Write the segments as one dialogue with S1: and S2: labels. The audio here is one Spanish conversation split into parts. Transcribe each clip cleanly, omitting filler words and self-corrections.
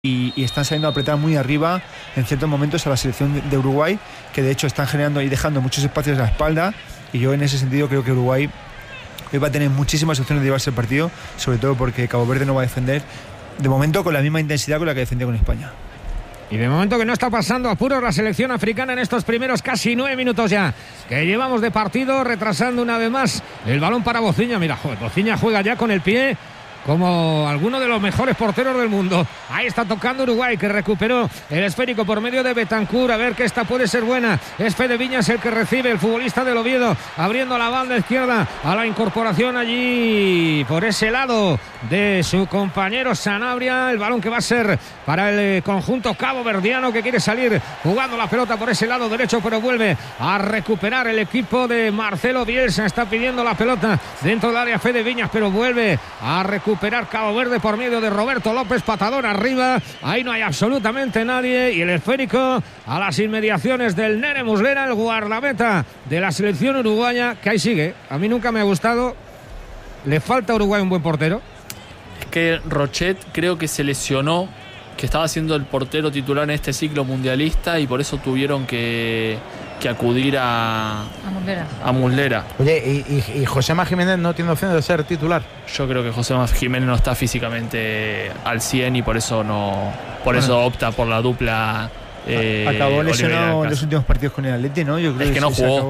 S1: y están saliendo a apretar muy arriba en ciertos momentos a la selección de Uruguay, que de hecho están generando y dejando muchos espacios a la espalda, y yo en ese sentido creo que Uruguay hoy va a tener muchísimas opciones de llevarse el partido, sobre todo porque Cabo Verde no va a defender de momento con la misma intensidad con la que defendió con España.
S2: Y de momento que no está pasando apuros la selección africana en estos primeros casi 9 minutos ya que llevamos de partido, retrasando una vez más el balón para Bociña. Mira, Bociña juega ya con el pie como alguno de los mejores porteros del mundo. Ahí está tocando Uruguay, que recuperó el esférico por medio de Betancur. A ver que esta puede ser buena. Es Fede Viñas el que recibe, el futbolista del Oviedo, abriendo la banda izquierda a la incorporación allí por ese lado de su compañero Sanabria. El balón que va a ser para el conjunto caboverdiano, que quiere salir jugando la pelota por ese lado derecho, pero vuelve a recuperar el equipo de Marcelo Bielsa. Está pidiendo la pelota dentro del área Fede Viñas, pero vuelve a recuperar Cabo Verde por medio de Roberto López. Patadón arriba, ahí no hay absolutamente nadie, y el esférico a las inmediaciones del Nene Muslera, el guardameta de la selección uruguaya, que ahí sigue. A mí nunca me ha gustado. Le falta a Uruguay un buen portero.
S3: Es que Rochet creo que se lesionó, que estaba siendo el portero titular en este ciclo mundialista, y por eso tuvieron que acudir a Muslera.
S4: Oye, ¿y Joséma Jiménez no tiene opción de ser titular?
S3: Yo creo que Joséma Jiménez no está físicamente al 100 y por eso opta por la dupla.
S1: Acabó lesionado en los últimos partidos con el Atleti, ¿no? Yo creo
S3: es que no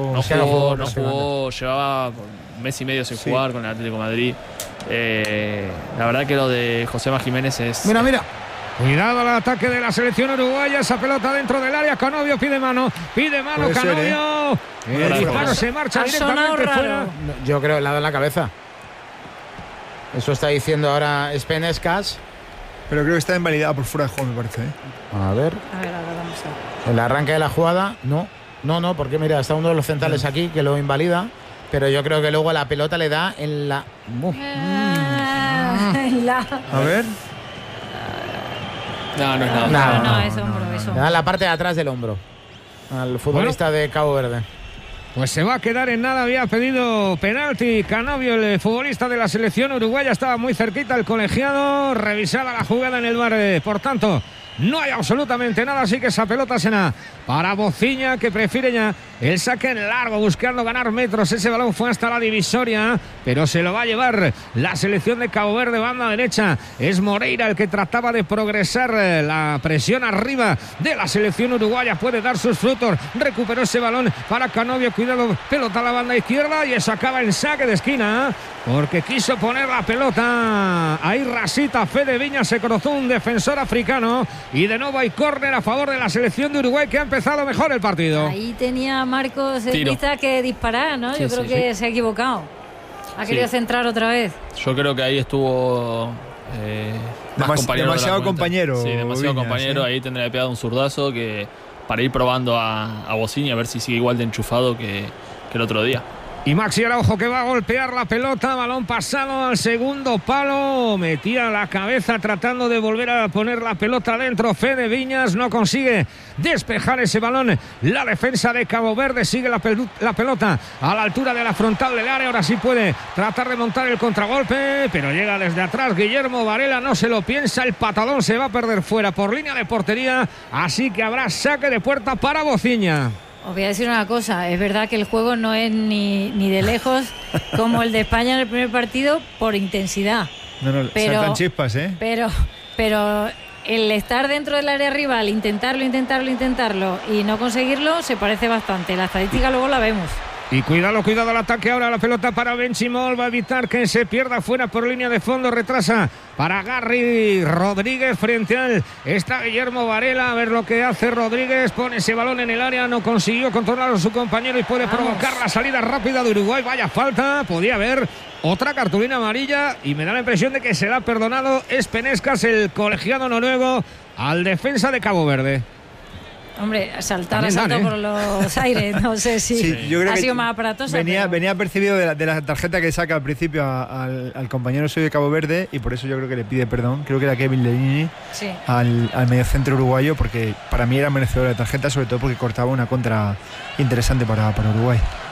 S1: jugó,
S3: llevaba un mes y medio sin jugar con el Atlético de Madrid. La verdad que lo de Joséma Jiménez es...
S4: Mira.
S2: Cuidado al ataque de la selección uruguaya. Esa pelota dentro del área. Canovio pide mano. Canovio. El disparo se marcha directamente fuera.
S4: Yo creo que le ha dado en la cabeza. Eso está diciendo ahora Spenescas.
S1: Pero creo que está invalidada por fuera de juego, me parece.
S4: A ver,
S5: ahora vamos a ver.
S4: El arranque de la jugada, no, porque mira, está uno de los centrales aquí que lo invalida. Pero yo creo que luego la pelota le da en la...
S1: A ver.
S3: No es nada.
S5: No, es hombro.
S4: Le da en la parte de atrás del hombro al futbolista de Cabo Verde.
S2: Pues se va a quedar en nada. Había pedido penalti Canovio, el futbolista de la selección uruguaya. Estaba muy cerquita el colegiado. Revisada la jugada en el VAR. Por tanto, no hay absolutamente nada, así que esa pelota será para Bociña, que prefiere ya el saque en largo, buscando ganar metros. Ese balón fue hasta la divisoria, pero se lo va a llevar la selección de Cabo Verde, banda derecha. Es Moreira el que trataba de progresar. La presión arriba de la selección uruguaya puede dar sus frutos. Recuperó ese balón para Canovio, cuidado, pelota a la banda izquierda, y eso acaba en saque de esquina, porque quiso poner la pelota ahí rasita. Fede Viñas, se cruzó un defensor africano, y de nuevo hay córner a favor de la selección de Uruguay, que ha empezado mejor el partido.
S5: Ahí tenía Marcos Elvita que disparar, ¿no? Yo creo que se ha equivocado. Ha querido centrar otra vez.
S3: Yo creo que ahí estuvo
S1: demasiado compañero.
S3: Sí, demasiado
S1: Viñas,
S3: compañero. Ahí tendría que pegar un zurdazo para ir probando a Bociña, a ver si sigue igual de enchufado que el otro día.
S2: Y Maxi Araujo, que va a golpear la pelota, balón pasado al segundo palo, metía la cabeza tratando de volver a poner la pelota dentro. Fede Viñas no consigue despejar ese balón. La defensa de Cabo Verde sigue la pelota a la altura de la frontal del área. Ahora sí puede tratar de montar el contragolpe, pero llega desde atrás Guillermo Varela, no se lo piensa. El patadón se va a perder fuera por línea de portería, así que habrá saque de puerta para Bociña.
S5: Os voy a decir una cosa, es verdad que el juego no es ni de lejos como el de España en el primer partido por intensidad.
S1: Pero saltan chispas, ¿eh?
S5: Pero el estar dentro del área rival, intentarlo y no conseguirlo, se parece bastante. La estadística luego la vemos.
S2: Y cuidado al ataque ahora, la pelota para Benchimol, va a evitar que se pierda fuera por línea de fondo, retrasa para Garry Rodríguez, frente al está Guillermo Varela, a ver lo que hace Rodríguez, pone ese balón en el área, no consiguió controlar a su compañero y puede provocar la salida rápida de Uruguay. Vaya falta, podía haber otra cartulina amarilla, y me da la impresión de que se la ha perdonado Spenescas, el colegiado noruego, al defensa de Cabo Verde.
S5: Hombre, saltar por los aires, no sé si
S1: yo creo
S5: ha
S1: que
S5: sido más aparatosa.
S1: Venía percibido de la tarjeta que saca al principio al compañero suyo de Cabo Verde, y por eso yo creo que le pide perdón. Creo que era Kevin Lenini, al mediocentro uruguayo, porque para mí era merecedor de la tarjeta, sobre todo porque cortaba una contra interesante para Uruguay.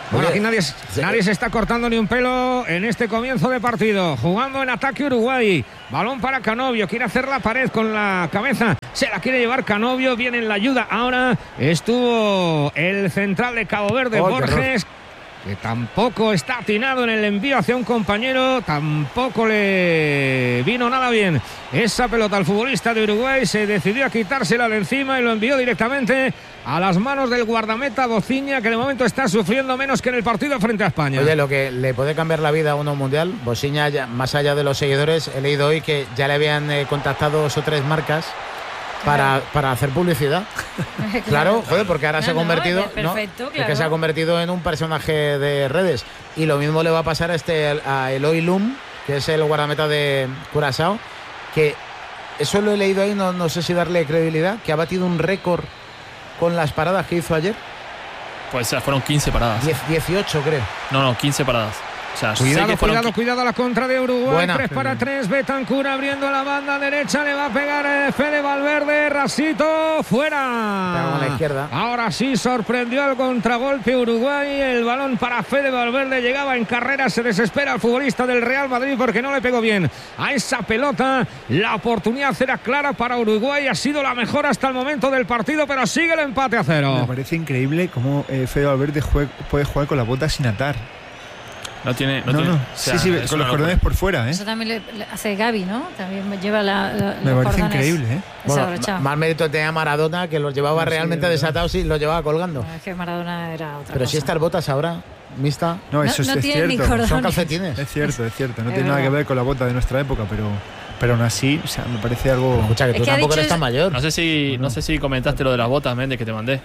S2: Bueno, aquí nadie se está cortando ni un pelo en este comienzo de partido. Jugando en ataque Uruguay. Balón para Canovio. Quiere hacer la pared con la cabeza. Se la quiere llevar Canovio. Viene en la ayuda. Ahora estuvo el central de Cabo Verde, Borges, que tampoco está atinado en el envío hacia un compañero. Tampoco le vino nada bien esa pelota al futbolista de Uruguay. Se decidió a quitársela de encima y lo envió directamente a las manos del guardameta Bociña, que de momento está sufriendo menos que en el partido frente a España.
S4: Oye, lo que le puede cambiar la vida a uno mundial, Bociña, más allá de los seguidores, he leído hoy que ya le habían contactado 2 o 3 marcas para hacer publicidad. Claro, joder, porque ahora se ha convertido,
S5: perfecto,
S4: claro. Es que se ha convertido en un personaje de redes. Y lo mismo le va a pasar a Eloy Lum, que es el guardameta de Curazao, que eso lo he leído ahí, no sé si darle credibilidad, que ha batido un récord con las paradas que hizo ayer.
S3: Pues fueron 15 paradas.
S4: 18, creo.
S3: No, 15 paradas. O sea,
S2: cuidado la contra de Uruguay.
S4: Buena.
S2: 3-3. Betancur abriendo la banda derecha. Le va a pegar Fede Valverde. Rasito fuera.
S4: A la izquierda.
S2: Ahora sí sorprendió el contragolpe Uruguay. El balón para Fede Valverde. Llegaba en carrera. Se desespera el futbolista del Real Madrid porque no le pegó bien a esa pelota. La oportunidad era clara para Uruguay. Ha sido la mejor hasta el momento del partido, pero sigue el empate a 0.
S1: Me parece increíble cómo Fede Valverde puede jugar con la bota sin atar.
S3: No tiene.
S1: O sea, sí, con los cordones por fuera, ¿eh?
S5: Eso también le hace Gavi, ¿no? También lleva
S1: me parece increíble, ¿eh?
S4: Bueno, más mérito tenía Maradona, que los llevaba realmente desatados y los llevaba colgando.
S5: No, es que Maradona era otra
S4: Pero
S5: cosa.
S4: si estas botas ahora, mixta.
S1: No, eso
S5: no
S1: es cierto.
S4: Son calcetines.
S1: Es cierto. No tiene nada que ver con la bota de nuestra época, pero aún así, o sea, me parece algo.
S4: Escucha, que tú tampoco eres tan mayor.
S3: No sé si comentaste lo de las botas, Méndez, que te mandé.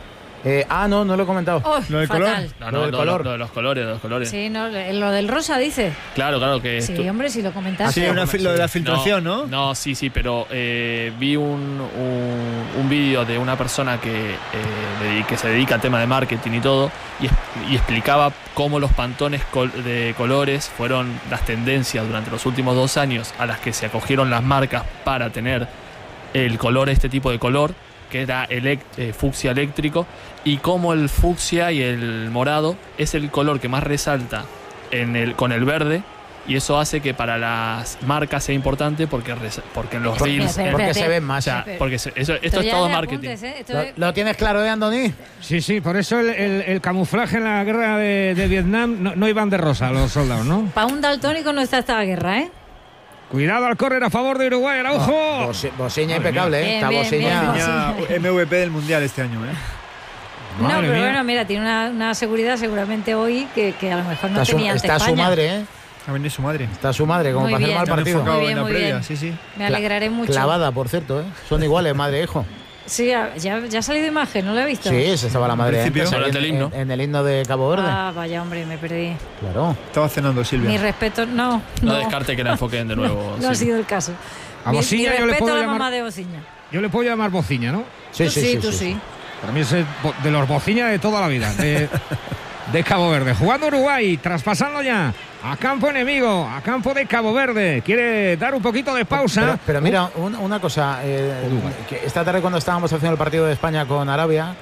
S4: No lo he comentado.
S5: Oh,
S1: ¿Lo del
S5: fatal.
S1: color?
S3: No, lo de los colores.
S5: Sí, no, lo del rosa, dice.
S3: Claro que...
S5: Sí, hombre, si lo comentaste.
S1: Sí, lo de la filtración, ¿no?
S3: No, sí, pero vi un vídeo de una persona que se dedica al tema de marketing y todo, y explicaba cómo los pantones de colores fueron las tendencias durante los últimos 2 años a las que se acogieron las marcas para tener el color, este tipo de color, que era fucsia eléctrico, y como el fucsia y el morado es el color que más resalta con el verde, y eso hace que para las marcas sea importante porque en los reels...
S4: Porque se ven más.
S3: O sea, porque esto es todo marketing.
S4: ¿Lo tienes claro, Andoni?
S2: Sí, por eso el camuflaje en la guerra de Vietnam no iban de rosa los soldados, ¿no?
S5: Para un daltónico no está esta guerra, ¿eh?
S2: Cuidado al córner a favor de Uruguay, Araujo.
S4: Bociña impecable, ¿eh? Está Bociña.
S1: MVP del Mundial este año, ¿eh?
S5: Pero bueno, mira, tiene una seguridad seguramente hoy que a lo mejor no tenía ante
S4: Está
S5: España.
S4: su madre, ¿eh?
S1: Ha venido su madre.
S4: Está su madre, como
S5: Muy
S4: para hacer
S5: bien.
S4: mal partido.
S5: Muy bien,
S1: en la
S5: muy
S1: previa,
S5: bien.
S1: sí.
S5: Me alegraré mucho.
S4: Clavada, por cierto, ¿eh? Son iguales, madre e hijo.
S5: Sí, ya ha salido imagen, ¿no lo he visto?
S4: Sí, ese estaba la madre antes,
S3: Durante el himno.
S4: en el himno de Cabo Verde.
S5: Ah, vaya, hombre, me perdí.
S4: Claro.
S1: Estaba cenando Silvia.
S5: Mi respeto, no.
S3: No descarte que la enfoquen de nuevo.
S5: No ha sido el caso.
S2: A Bociña
S5: mi
S2: yo le
S5: respeto
S2: puedo
S5: a la
S2: llamar-
S5: mamá de Bociña.
S2: Yo le puedo llamar Bociña, ¿no?
S4: Sí.
S5: Tú sí.
S2: Para mí es de los Bociña de toda la vida, de Cabo Verde. Jugando Uruguay, traspasando ya a campo enemigo, a campo de Cabo Verde. Quiere dar un poquito de pausa.
S4: Pero mira, una cosa. Que esta tarde, cuando estábamos haciendo el partido de España con Arabia,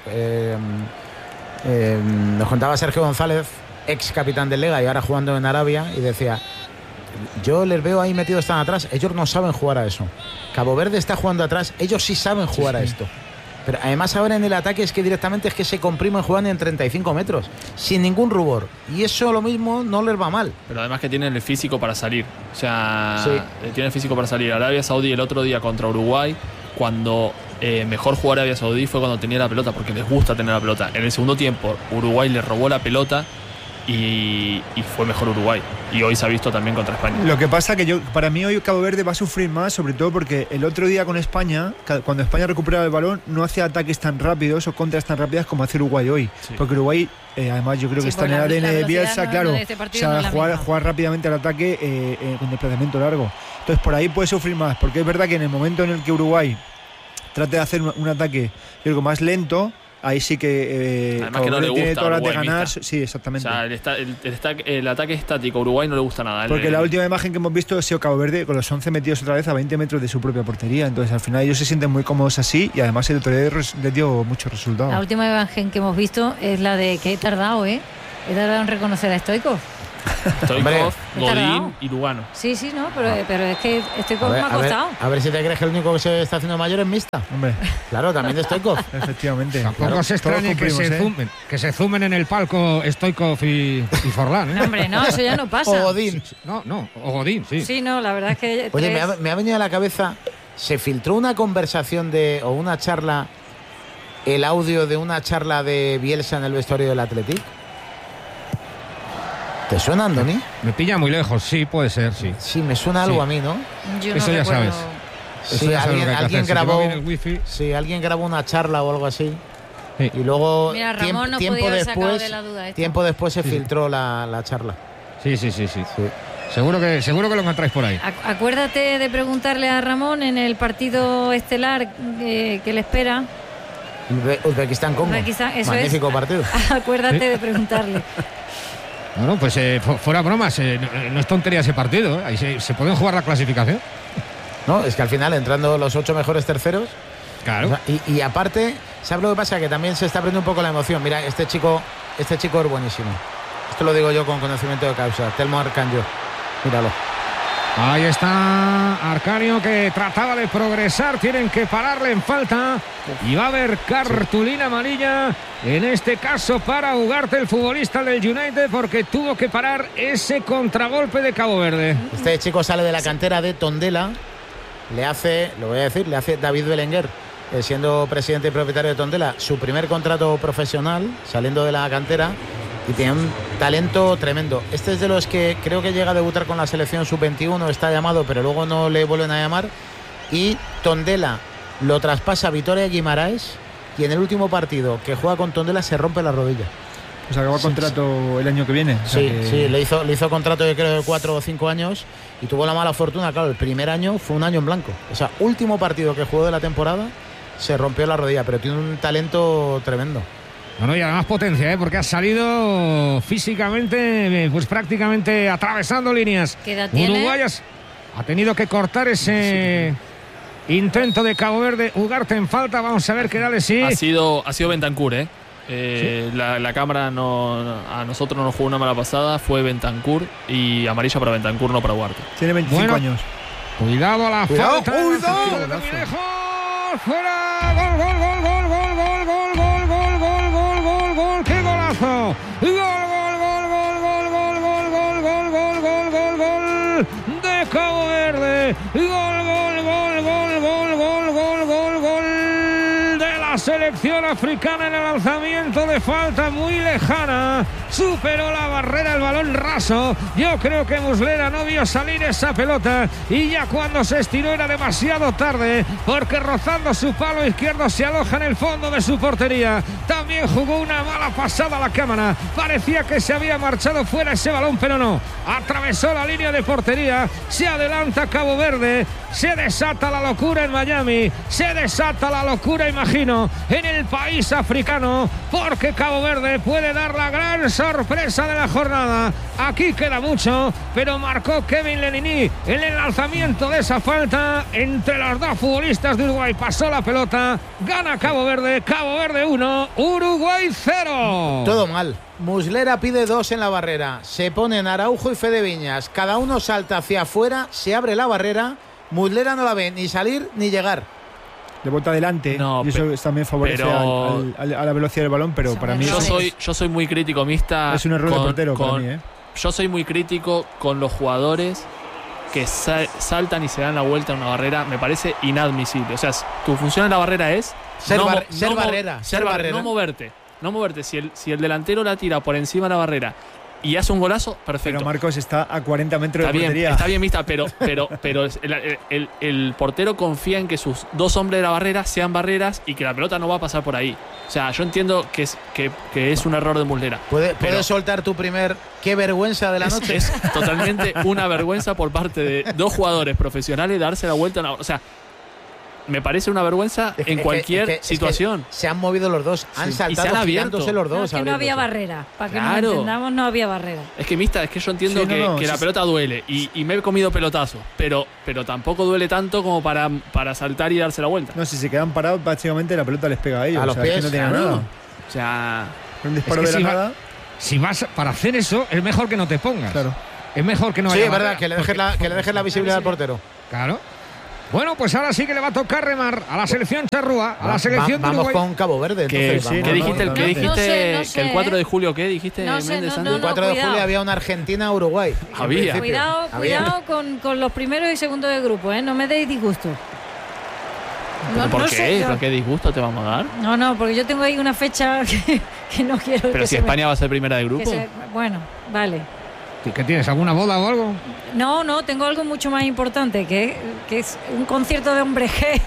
S4: nos contaba Sergio González, ex capitán del Lega y ahora jugando en Arabia, y decía: yo les veo ahí metidos tan atrás, ellos no saben jugar a eso. Cabo Verde está jugando atrás, ellos sí saben jugar a esto. Pero además ahora en el ataque es que directamente se comprimen jugando en 35 metros, sin ningún rubor. Y eso lo mismo no les va mal.
S3: Pero además que tienen el físico para salir. O sea,
S4: Sí.
S3: tienen el físico para salir. Arabia Saudí el otro día contra Uruguay, cuando mejor jugó Arabia Saudí fue cuando tenía la pelota, porque les gusta tener la pelota. En el segundo tiempo Uruguay le robó la pelota y fue mejor Uruguay. Y hoy se ha visto también contra España.
S1: Lo que pasa que para mí hoy Cabo Verde va a sufrir más, sobre todo porque el otro día con España, cuando España recuperaba el balón, no hacía ataques tan rápidos o contras tan rápidas como hace Uruguay hoy.
S3: Sí.
S1: Porque Uruguay, además yo creo que está en el ADN de Bielsa, claro. O sea, jugar rápidamente al ataque con desplazamiento largo. Entonces por ahí puede sufrir más, porque es verdad que en el momento en el que Uruguay trate de hacer un ataque algo más lento, ahí sí que
S3: además que no le gusta
S1: tiene todas las de
S3: Uruguay,
S1: ganar.
S3: mixta.
S1: Sí, exactamente.
S3: O sea, el ataque estático a Uruguay no le gusta nada.
S1: Porque la última imagen que hemos visto ha sido Cabo Verde con los 11 metidos otra vez a 20 metros de su propia portería. Entonces al final ellos se sienten muy cómodos así, y además el otro día les dio muchos resultados.
S5: La última imagen que hemos visto es la de que he tardado, ¿eh? He tardado en reconocer a Stoichkov.
S3: Stoichkov, Godín y Lugano.
S5: Sí, no, pero es que Stoichkov me ha costado.
S4: A ver si te crees que el único que se está haciendo mayor es Mista.
S1: Hombre.
S4: Claro, también de Stoichkov.
S1: Efectivamente.
S2: Tampoco se extrañe que se zumen en el palco Stoichkov y Forlán.
S5: No, hombre, no, eso ya no pasa.
S4: O Godín.
S2: O Godín, sí.
S5: Sí, no, la verdad es que...
S4: Oye, me ha venido a la cabeza, se filtró una conversación o una charla, el audio de una charla de Bielsa en el vestuario del Athletic. ¿Te suena, Andoni?
S2: Me pilla muy lejos, sí, puede ser, sí.
S4: Sí, me suena algo a mí, ¿no?
S5: Yo
S2: eso
S5: no
S2: ya
S5: recuerdo.
S2: sabes.
S4: Sí, alguien grabó.
S2: Sí,
S4: alguien grabó una charla o algo así.
S2: Sí.
S4: Y luego
S5: Mira, Ramón no podía haber sacado de la duda esto.
S4: Tiempo después se filtró la charla.
S2: Sí. Seguro que lo encontráis por ahí.
S5: Acuérdate de preguntarle a Ramón en el partido estelar que le espera.
S4: Uzbekistán-Congo. Magnífico partido.
S5: Acuérdate de preguntarle.
S2: Bueno, pues fuera bromas, no es tontería ese partido. Ahí se pueden jugar la clasificación.
S4: No, es que al final entrando los 8 mejores terceros.
S2: Claro.
S4: O sea, y aparte, ¿sabes lo que pasa? Que también se está perdiendo un poco la emoción. Mira, este chico es buenísimo. Esto lo digo yo con conocimiento de causa. Telmo Arcanjo. Míralo.
S2: Ahí está Arcanio, que trataba de progresar. Tienen que pararle en falta. Y va a haber cartulina amarilla. En este caso para Ugarte, el futbolista del United, porque tuvo que parar ese contragolpe de Cabo Verde.
S4: Este chico sale de la cantera de Tondela. Le hace David Belenguer, siendo presidente y propietario de Tondela, su primer contrato profesional, saliendo de la cantera, y tiene un talento tremendo. Este es de los que creo que llega a debutar con la selección sub-21, está llamado, pero luego no le vuelven a llamar. Y Tondela lo traspasa a Vitoria Guimaraes, y en el último partido que juega con Tondela se rompe la rodilla.
S1: Pues acaba contrato el año que viene.
S4: Sí, le hizo contrato, yo creo, de 4 o 5 años, y tuvo la mala fortuna, claro, el primer año fue un año en blanco. O sea, último partido que jugó de la temporada, se rompió la rodilla, pero tiene un talento tremendo.
S2: Bueno, y además potencia, porque ha salido físicamente, pues prácticamente atravesando líneas.
S5: ¿Qué edad tiene?
S2: Uruguayas ha tenido que cortar ese intento de Cabo Verde. Ugarte en falta, vamos a ver qué edad le sí.
S3: Ha sido Bentancur, ¿eh? ¿Sí? La cámara a nosotros no nos jugó una mala pasada, fue Bentancur, y amarilla para Bentancur, no para Ugarte.
S1: Tiene 25 años.
S2: Cuidado a la falta.
S1: ¡Cuidado!
S2: ¡Fuera! ¡Gol! ¡Qué golazo! ¡Gol de Cabo Verde! ¡Gol de la selección africana en el lanzamiento de falta muy lejana! Superó la barrera, el balón raso. Yo creo que Muslera no vio salir esa pelota, y ya cuando se estiró era demasiado tarde, porque rozando su palo izquierdo se aloja en el fondo de su portería. También jugó una mala pasada a la cámara. Parecía que se había marchado fuera ese balón, pero no. Atravesó la línea de portería. Se adelanta Cabo Verde. Se desata la locura en Miami. Se desata la locura, imagino, en el país africano, porque Cabo Verde puede dar la gran sorpresa de la jornada. Aquí queda mucho, pero marcó Kevin Lenini en el lanzamiento de esa falta entre los dos futbolistas de Uruguay. Pasó la pelota, gana Cabo Verde 1, Uruguay 0.
S4: Todo mal. Muslera pide 2 en la barrera. Se ponen Araujo y Fede Viñas. Cada uno salta hacia afuera, se abre la barrera. Muslera no la ve ni salir ni llegar.
S1: De vuelta adelante, y eso también favorece a la velocidad del balón, pero para mí
S3: yo soy muy crítico, Mista.
S1: Es un error de portero para mí, ¿eh?
S3: Yo soy muy crítico con los jugadores que saltan y se dan la vuelta en una barrera. Me parece inadmisible. O sea, tu función en la barrera es
S4: ser barrera.
S3: No moverte. Si el delantero la tira por encima de la barrera y hace un golazo, perfecto.
S1: Pero Marcos está a 40 metros de portería.
S3: Está bien, Mista, pero el portero confía en que sus dos hombres de la barrera sean barreras y que la pelota no va a pasar por ahí. O sea, yo entiendo que es un error de Muslera.
S4: ¿Puedes soltar tu primer qué vergüenza de la noche?
S3: Es totalmente una vergüenza por parte de dos jugadores profesionales darse la vuelta. O sea, me parece una vergüenza en cualquier situación.
S4: Se han movido los dos, han saltado,
S3: y se han abierto
S4: los dos.
S5: No, es que no había barrera. Para que
S3: claro.
S5: nos entendamos, no había barrera.
S3: Es que, Mista, es que yo entiendo que la pelota duele y me he comido pelotazos, pero tampoco duele tanto como para saltar y darse la vuelta.
S1: No, si se quedan parados, prácticamente la pelota les pega a ellos.
S4: A los pies.
S1: Es que no tienen nada.
S3: O sea,
S1: un disparo de la nada.
S2: si vas para hacer eso, es mejor que no te pongas.
S1: Claro.
S2: Es mejor que no
S4: Sí,
S2: haya
S4: es verdad,
S2: barrera,
S4: que le dejes la visibilidad al portero.
S2: Claro. Bueno, pues ahora sí que le va a tocar remar a la selección charrúa, a la selección de
S4: Vamos
S2: Uruguay.
S4: con Cabo Verde. Entonces,
S3: ¿Qué dijiste?
S5: No sé,
S3: Que el 4 de julio, ¿qué dijiste, Méndez?
S4: el 4 de julio había una Argentina-Uruguay.
S3: Había.
S5: Cuidado con los primeros y segundos de grupo, ¿eh? No me deis disgusto.
S3: ¿Por qué?
S5: sé,
S3: ¿Por qué disgusto te vamos a dar?
S5: No, porque yo tengo ahí una fecha que no quiero.
S3: Pero si España va a ser primera de grupo.
S5: Bueno, vale.
S2: ¿Qué tienes? ¿Alguna boda o algo?
S5: No, tengo algo mucho más importante, que es un concierto de Hombre G.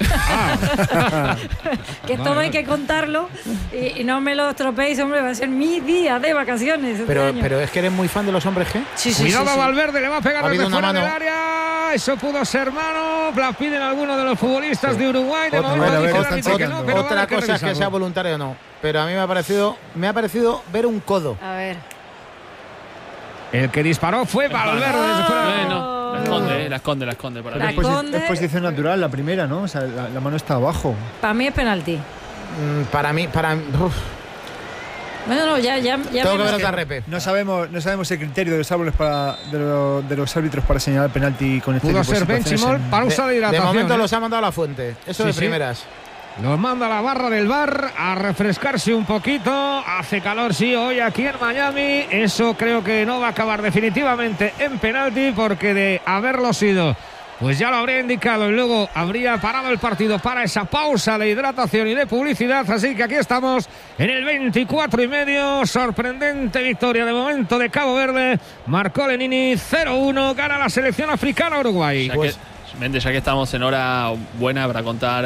S5: Que todo hay que contarlo y no me lo estropeéis, hombre, va a ser mi día de vacaciones.
S4: Pero es que eres muy fan de los Hombres G.
S5: Sí,
S2: Cuidado
S5: sí.
S2: Valverde, le va a pegar desde fuera
S4: mano
S2: del área. Eso pudo ser mano. La piden algunos de los futbolistas de Uruguay. De
S4: Otra cosa es que sea voluntario o no. Pero a mí me ha parecido ver un codo.
S5: A ver.
S2: El que disparó fue Valverde desde fuera.
S3: Bueno, la esconde. Para mí.
S1: Es posición natural, la primera, ¿no? O sea, la mano está abajo.
S5: Para mí es penalti.
S4: Para mí.
S5: Bueno, ya.
S4: Tengo que ver otra repe.
S1: No sabemos el criterio de los árbitros para señalar penalti con este
S2: Pudo
S1: tipo de
S2: ser
S1: situaciones.
S2: Benchimol, pausa de hidratación.
S4: De momento los ha mandado a la fuente. Eso de primeras.
S2: Los manda a la barra del bar a refrescarse un poquito. Hace calor, sí, hoy aquí en Miami. Eso creo que no va a acabar definitivamente en penalti, porque de haberlo sido, pues ya lo habría indicado y luego habría parado el partido para esa pausa de hidratación y de publicidad. Así que aquí estamos en el 24,5. Sorprendente victoria de momento de Cabo Verde. Marcó Lenini, 0-1. Gana la selección africana Uruguay.
S3: Méndez, ya que estamos en hora buena para contar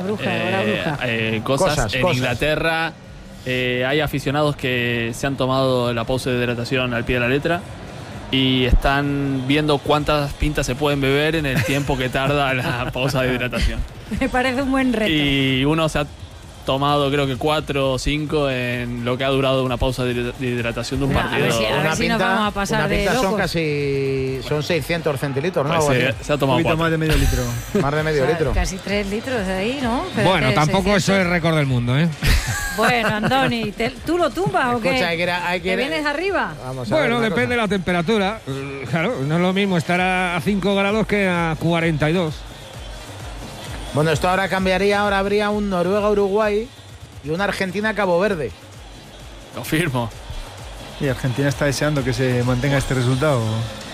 S3: cosas. En Inglaterra hay aficionados que se han tomado la pausa de hidratación al pie de la letra y están viendo cuántas pintas se pueden beber en el tiempo que tarda la pausa de hidratación.
S5: Me parece un buen reto.
S3: Y uno se ha tomado creo que 4 o 5 en lo que ha durado una pausa de hidratación de un partido.
S5: A ver si nos vamos a pasar de locos.
S4: Son 600 centilitros, ¿no?
S3: Pues se ha tomado
S1: un poquito más de medio litro.
S4: Más de medio litro.
S5: Casi 3 litros ahí, ¿no?
S2: Bueno, tampoco eso es récord del mundo, ¿eh?
S5: Bueno, Andoni, ¿tú lo tumbas o qué? ¿Te vienes arriba?
S2: Bueno, depende de la temperatura. Claro, no es lo mismo estar a 5 grados que a 42.
S4: Bueno, esto ahora cambiaría. Ahora habría un Noruega-Uruguay y una Argentina-Cabo Verde.
S3: Lo firmo.
S1: Y Argentina está deseando que se mantenga este resultado.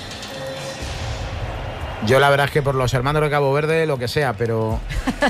S4: Yo la verdad es que por los hermanos de Cabo Verde, lo que sea, pero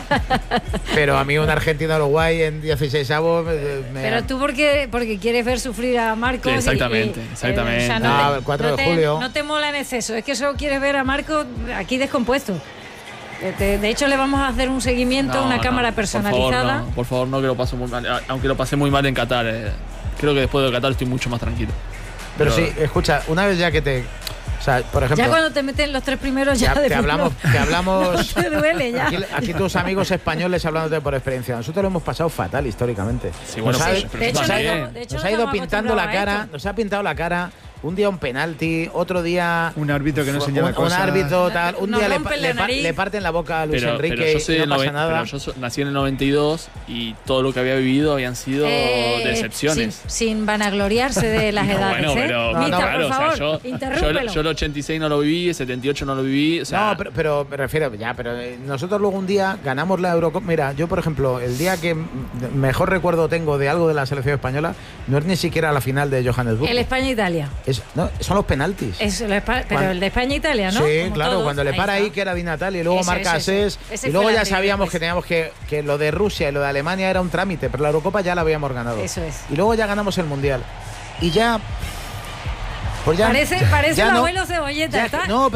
S4: a mí una Argentina-Uruguay en 16avos...
S5: Pero tú porque quieres ver sufrir a Marcos.
S3: Sí, exactamente.
S5: O sea,
S4: el 4 de julio.
S5: No te mola en exceso, es que solo quieres ver a Marcos aquí descompuesto. De hecho, le vamos a hacer un seguimiento, una cámara personalizada.
S3: Por favor, no, que lo paso muy mal. Aunque lo pasé muy mal en Qatar. Creo que después de Qatar estoy mucho más tranquilo.
S4: Pero sí, escucha, una vez ya que te... O sea, por ejemplo...
S5: Ya cuando te meten los 3 primeros ya
S4: te hablamos
S5: no te duele ya.
S4: Aquí tus amigos españoles hablándote por experiencia. Nosotros lo hemos pasado fatal históricamente.
S3: Sí, bueno,
S4: nos ha ido pintando la cara, nos ha pintado la cara. Un día un penalti, otro día
S1: un árbitro que no señala cosas.
S4: Un árbitro tal, un día le parten la boca a Luis Enrique y no pasa nada.
S3: Pero yo nací en el 92 y todo lo que había vivido habían sido decepciones.
S5: Sin vanagloriarse de las edades.
S3: Bueno, pero
S5: Mister, por favor,
S3: o sea, yo el 86 no lo viví, el 78 no lo viví. O sea,
S4: no, pero me refiero, pero nosotros luego un día ganamos la Eurocopa. Mira, yo por ejemplo, el día que mejor recuerdo tengo de algo de la selección española no es ni siquiera la final de Johannesburgo.
S5: El España-Italia.
S4: Son los penaltis.
S5: Pero el de España-Italia, ¿no?
S4: Sí,
S5: como
S4: claro,
S5: todos,
S4: cuando le para ahí que era Di Natale y luego marca Asés. Y luego ya sabíamos que teníamos que lo de Rusia y lo de Alemania era un trámite, pero la Eurocopa ya la habíamos ganado.
S5: Eso es.
S4: Y luego ya ganamos el Mundial. Y ya... Pues ya
S5: parece
S4: ya
S5: el abuelo Cebolleta.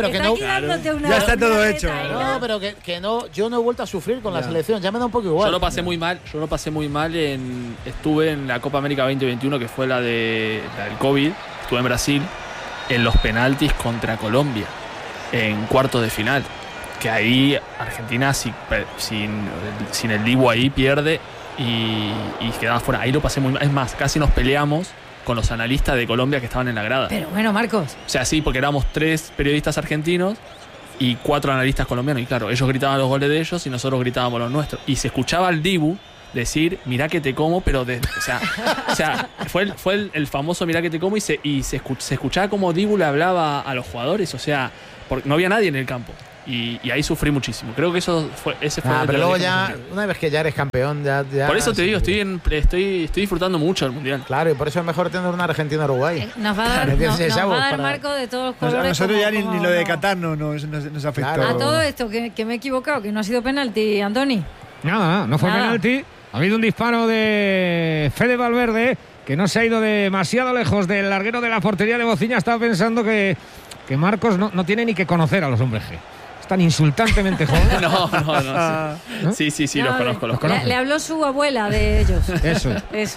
S1: Ya está todo hecho.
S4: No, pero que no, yo no he vuelto a sufrir con la selección, ya me da un poco igual.
S3: Yo lo pasé muy mal, estuve en la Copa América 2021, que fue la del COVID. Estuve en Brasil en los penaltis contra Colombia en cuartos de final, que ahí Argentina sin el Dibu ahí pierde y quedaba fuera. Ahí lo pasé muy mal, es más, casi nos peleamos con los analistas de Colombia que estaban en la grada.
S5: Pero bueno, Marcos,
S3: o sea, sí, porque éramos 3 periodistas argentinos y 4 analistas colombianos, y claro, ellos gritaban los goles de ellos y nosotros gritábamos los nuestros, y se escuchaba al Dibu decir, mirá que te como, pero o sea, fue el famoso mirá que te como y se escuchaba como Dibu le hablaba a los jugadores, o sea, porque no había nadie en el campo. Y ahí sufrí muchísimo. Creo que ese fue
S4: pero luego ya, una vez que ya eres campeón, ya
S3: por eso te digo, estoy disfrutando mucho del Mundial.
S4: Claro, y por eso es mejor tener una Argentina-Uruguay.
S5: Nos va a dar marco de todos los colores.
S1: A nosotros ya ni lo de Qatar nos afectó.
S5: Claro. A todo esto, que me he equivocado, que no ha sido penalti, Andoni.
S2: Nada, no fue penalti. Ha habido un disparo de Fede Valverde, que no se ha ido demasiado lejos del larguero de la portería de Bociña. Estaba pensando que Marcos no tiene ni que conocer a los hombres G. Tan insultantemente joven.
S3: No. Sí, los conozco.
S5: Le habló su abuela de ellos.
S2: Eso
S5: es.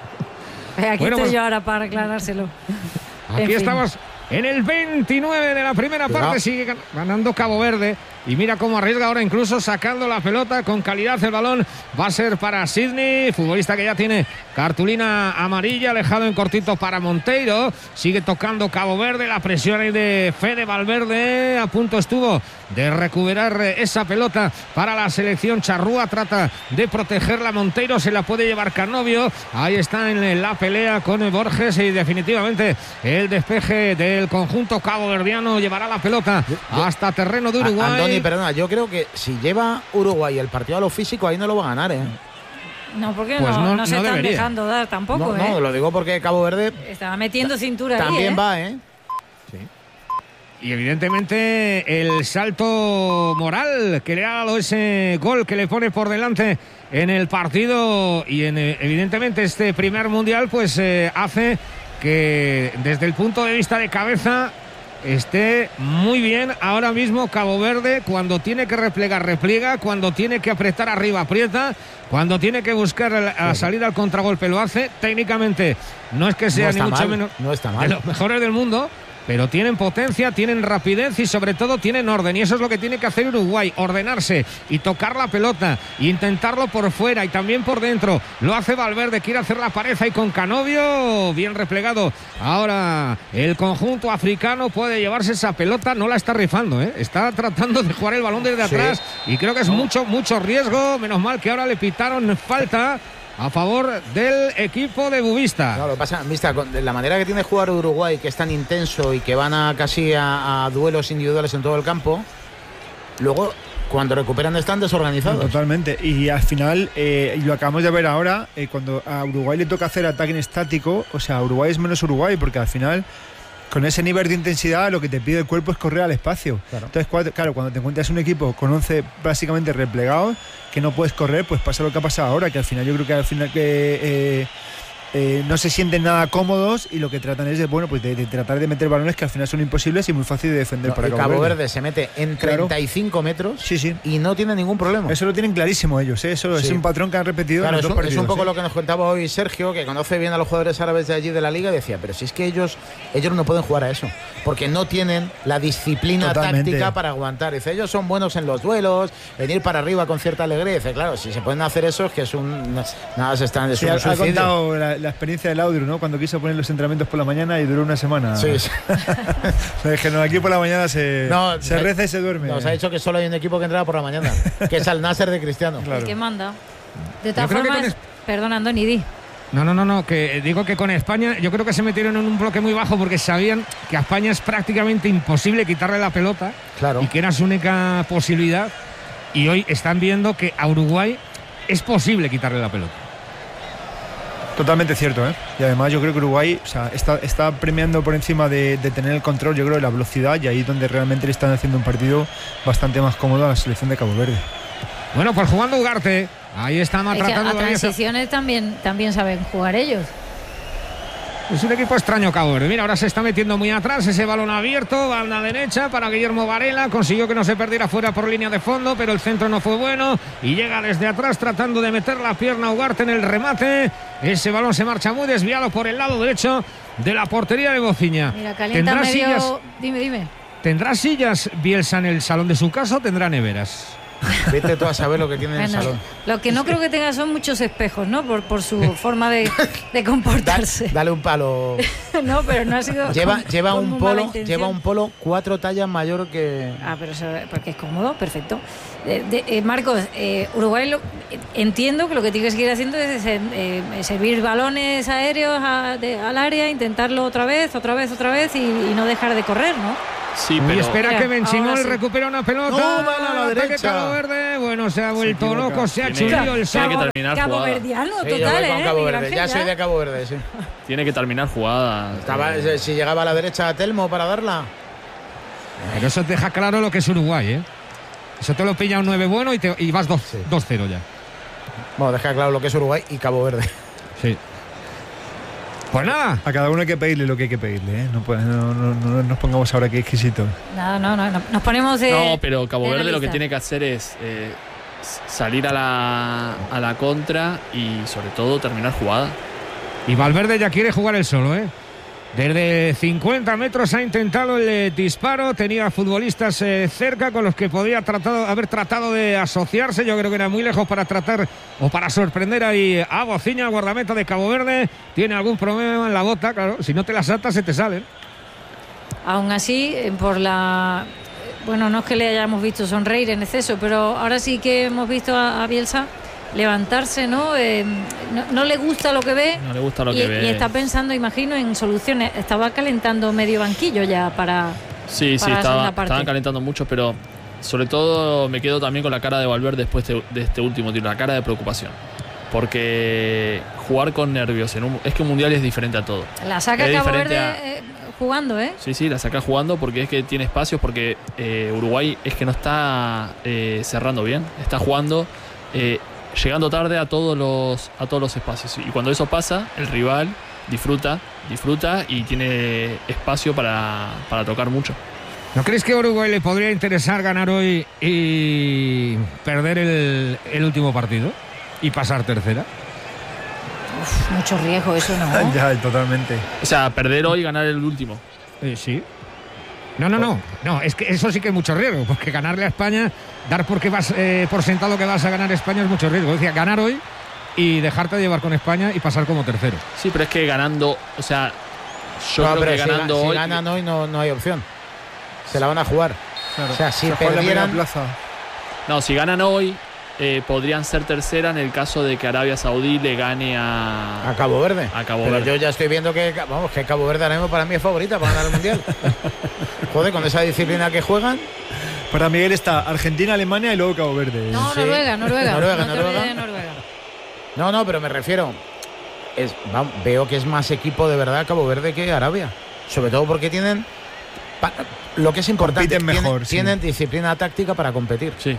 S5: Aquí estoy yo ahora para aclarárselo.
S2: Aquí estamos en el 29 de la primera parte. Sigue ganando Cabo Verde. Y mira cómo arriesga ahora, incluso sacando la pelota con calidad. El balón va a ser para Sidney, futbolista que ya tiene cartulina amarilla, alejado en cortito para Monteiro. Sigue tocando Cabo Verde, la presión ahí de Fede Valverde. A punto estuvo de recuperar esa pelota para la selección. Charrúa trata de protegerla. Monteiro se la puede llevar Canovio. Ahí está en la pelea con Borges y definitivamente el despeje del conjunto caboverdiano llevará la pelota hasta terreno de Uruguay.
S4: Andoni, perdona, yo creo que si lleva Uruguay el partido a lo físico, ahí no lo va a ganar, ¿eh?
S5: No, porque
S2: pues
S5: no se están dejando dar tampoco,
S4: No, lo digo porque Cabo Verde
S5: estaba metiendo cintura
S4: también
S5: ahí,
S4: va, ¿eh?
S2: Sí. Y evidentemente el salto moral que le ha dado ese gol que le pone por delante en el partido y evidentemente este primer mundial pues hace que desde el punto de vista de cabeza esté muy bien ahora mismo Cabo Verde. Cuando tiene que replegar, repliega. Cuando tiene que apretar arriba, aprieta. Cuando tiene que buscar la salida al contragolpe, lo hace. Técnicamente no es que sea ni mucho menos de los mejores del mundo, pero tienen potencia, tienen rapidez y sobre todo tienen orden, y eso es lo que tiene que hacer Uruguay, ordenarse y tocar la pelota e intentarlo por fuera y también por dentro. Lo hace Valverde, quiere hacer la pared ahí con Canovio, bien replegado. Ahora el conjunto africano puede llevarse esa pelota, no la está rifando, está tratando de jugar el balón desde atrás y creo que es mucho riesgo. Menos mal que ahora le pitaron falta a favor del equipo de Bubista.
S4: Claro, lo que pasa, Mista, con la manera que tiene de jugar Uruguay, que es tan intenso y que van casi a duelos individuales en todo el campo, luego cuando recuperan están desorganizados.
S1: Totalmente, y al final, y lo acabamos de ver ahora, cuando a Uruguay le toca hacer ataque en estático, o sea, Uruguay es menos Uruguay, porque al final con ese nivel de intensidad lo que te pide el cuerpo es correr al espacio. Claro. Entonces, cuando te encuentras un equipo con 11 básicamente replegados, que no puedes correr, pues pasa lo que ha pasado ahora, que al final yo creo que al final no se sienten nada cómodos y lo que tratan es de tratar de meter balones que al final son imposibles y muy fácil de defender para
S4: Cabo Verde se mete en 35 metros y no tiene ningún problema.
S1: Eso lo tienen clarísimo ellos, eso es un patrón que han repetido en los dos partidos.
S4: Es un poco lo que nos contaba hoy Sergio, que conoce bien a los jugadores árabes de allí de la liga, y decía, pero si es que ellos no pueden jugar a eso, porque no tienen la disciplina táctica para aguantar. Dice, ellos son buenos en los duelos, venir para arriba con cierta alegría. Dice, claro, si se pueden hacer eso es que es nada, se están
S1: ha contado la experiencia del Audru, ¿no? Cuando quiso poner los entrenamientos por la mañana y duró una semana.
S4: Sí.
S1: Es que aquí por la mañana se reza y se duerme.
S4: Nos ha dicho que solo hay un equipo que entrena por la mañana, que es Al Nasser de Cristiano.
S5: Claro. El que manda. De todas formas, perdón, Andoni, di.
S2: No, que digo que con España yo creo que se metieron en un bloque muy bajo porque sabían que a España es prácticamente imposible quitarle la pelota, y que era su única posibilidad, y hoy están viendo que a Uruguay es posible quitarle la pelota.
S1: Totalmente cierto, y además yo creo que Uruguay está premiando por encima de tener el control, yo creo, de la velocidad, y ahí es donde realmente le están haciendo un partido bastante más cómodo a la selección de Cabo Verde.
S2: Bueno, pues jugando Ugarte, ahí está maltratando
S5: a transiciones también saben jugar ellos.
S2: Es un equipo extraño Cabo Verde. Mira, ahora se está metiendo muy atrás, ese balón abierto, banda derecha para Guillermo Varela, consiguió que no se perdiera fuera por línea de fondo, pero el centro no fue bueno y llega desde atrás tratando de meter la pierna Ugarte en el remate. Ese balón se marcha muy desviado por el lado derecho de la portería de Bociña.
S5: Mira, calienta medio... Dime.
S2: ¿Tendrá sillas Bielsa en el salón de su casa o tendrá neveras?
S4: Vete tú a saber lo que tiene en el salón.
S5: Lo que no creo que tenga son muchos espejos, ¿no? Por su forma de comportarse.
S4: Dale un palo.
S5: No, pero no ha sido.
S4: Lleva un polo 4 tallas mayor que.
S5: Pero eso, porque es cómodo, perfecto. Marcos, Uruguay entiendo que lo que tiene que seguir haciendo es servir balones aéreos al área, intentarlo otra vez y no dejar de correr, ¿no?
S3: Sí, pero
S2: espera que Benchimol recupera una pelota.
S4: No, van a la derecha.
S2: Cabo Verde. Bueno, se ha vuelto loco, se ha hecho el
S3: Tiene que terminar
S5: Cabo
S3: jugada.
S5: Verdiano,
S4: Sí,
S5: total,
S4: yo voy con Cabo Verde.
S5: Ángel,
S4: Ya soy de Cabo Verde, sí.
S3: Tiene que terminar jugada.
S4: Si llegaba a la derecha a Telmo para darla.
S2: Pero eso deja claro lo que es Uruguay, ¿eh? Eso te lo pilla un 9 bueno y vas 2-0 ya.
S4: Bueno, deja claro lo que es Uruguay y Cabo Verde.
S2: Sí. Pues nada.
S1: A cada uno hay que pedirle lo que hay que pedirle, ¿eh? No nos pongamos ahora aquí exquisitos.
S5: No, nos ponemos de.
S3: No, pero Cabo Verde lo que tiene que hacer es salir a la contra y sobre todo terminar jugada.
S2: Y Valverde ya quiere jugar él solo, ¿eh? Desde 50 metros ha intentado el disparo, tenía futbolistas cerca con los que podía haber tratado de asociarse. Yo creo que era muy lejos para tratar o para sorprender ahí a Bociña, guardameta de Cabo Verde. Tiene algún problema en la bota, claro, si no te las atas se te salen.
S5: Aún así, bueno, no es que le hayamos visto sonreír en exceso, pero ahora sí que hemos visto a Bielsa levantarse, ¿no? No le gusta lo que ve.
S3: No le gusta lo que ve.
S5: Y está pensando, imagino, en soluciones. Estaba calentando medio banquillo ya para.
S3: Sí, estaban calentando mucho, pero sobre todo me quedo también con la cara de Valverde después de este último tiro, la cara de preocupación. Porque jugar con nervios es que un mundial es diferente a todo.
S5: La saca Cabo Verde jugando, ¿eh?
S3: Sí, la saca jugando porque es que tiene espacios, porque Uruguay es que no está cerrando bien, está jugando. Llegando tarde a todos los espacios, y cuando eso pasa el rival disfruta y tiene espacio para tocar mucho.
S2: ¿No crees que a Uruguay le podría interesar ganar hoy y perder el último partido y pasar tercera?
S5: Mucho riesgo eso, ¿no?
S1: Ya, totalmente.
S3: O sea, perder hoy y ganar el último.
S2: Sí. No, es que eso sí que es mucho riesgo, porque ganarle a España, dar porque vas por sentado que vas a ganar España es mucho riesgo. Decía, ganar hoy y dejarte de llevar con España y pasar como tercero.
S3: Sí, pero es que ganando, o sea, yo creo que ganando hoy.
S4: Si ganan hoy no hay opción. Se la van a jugar.
S1: Claro.
S4: O sea, si perdieran.
S3: No, si ganan hoy, podrían ser tercera en el caso de que Arabia Saudí le gane a
S4: Cabo Verde.
S3: Pero
S4: yo ya estoy viendo que Cabo Verde ahora mismo para mí es favorita para ganar el Mundial. Joder, con esa disciplina que juegan.
S1: Para Miguel está Argentina, Alemania y luego Cabo Verde.
S5: No,
S4: sí.
S5: Noruega.
S4: Noruega. No, pero me refiero. Veo que es más equipo de verdad Cabo Verde que Arabia. Sobre todo porque tienen. Lo que es importante, tienen disciplina táctica para competir.
S3: Sí.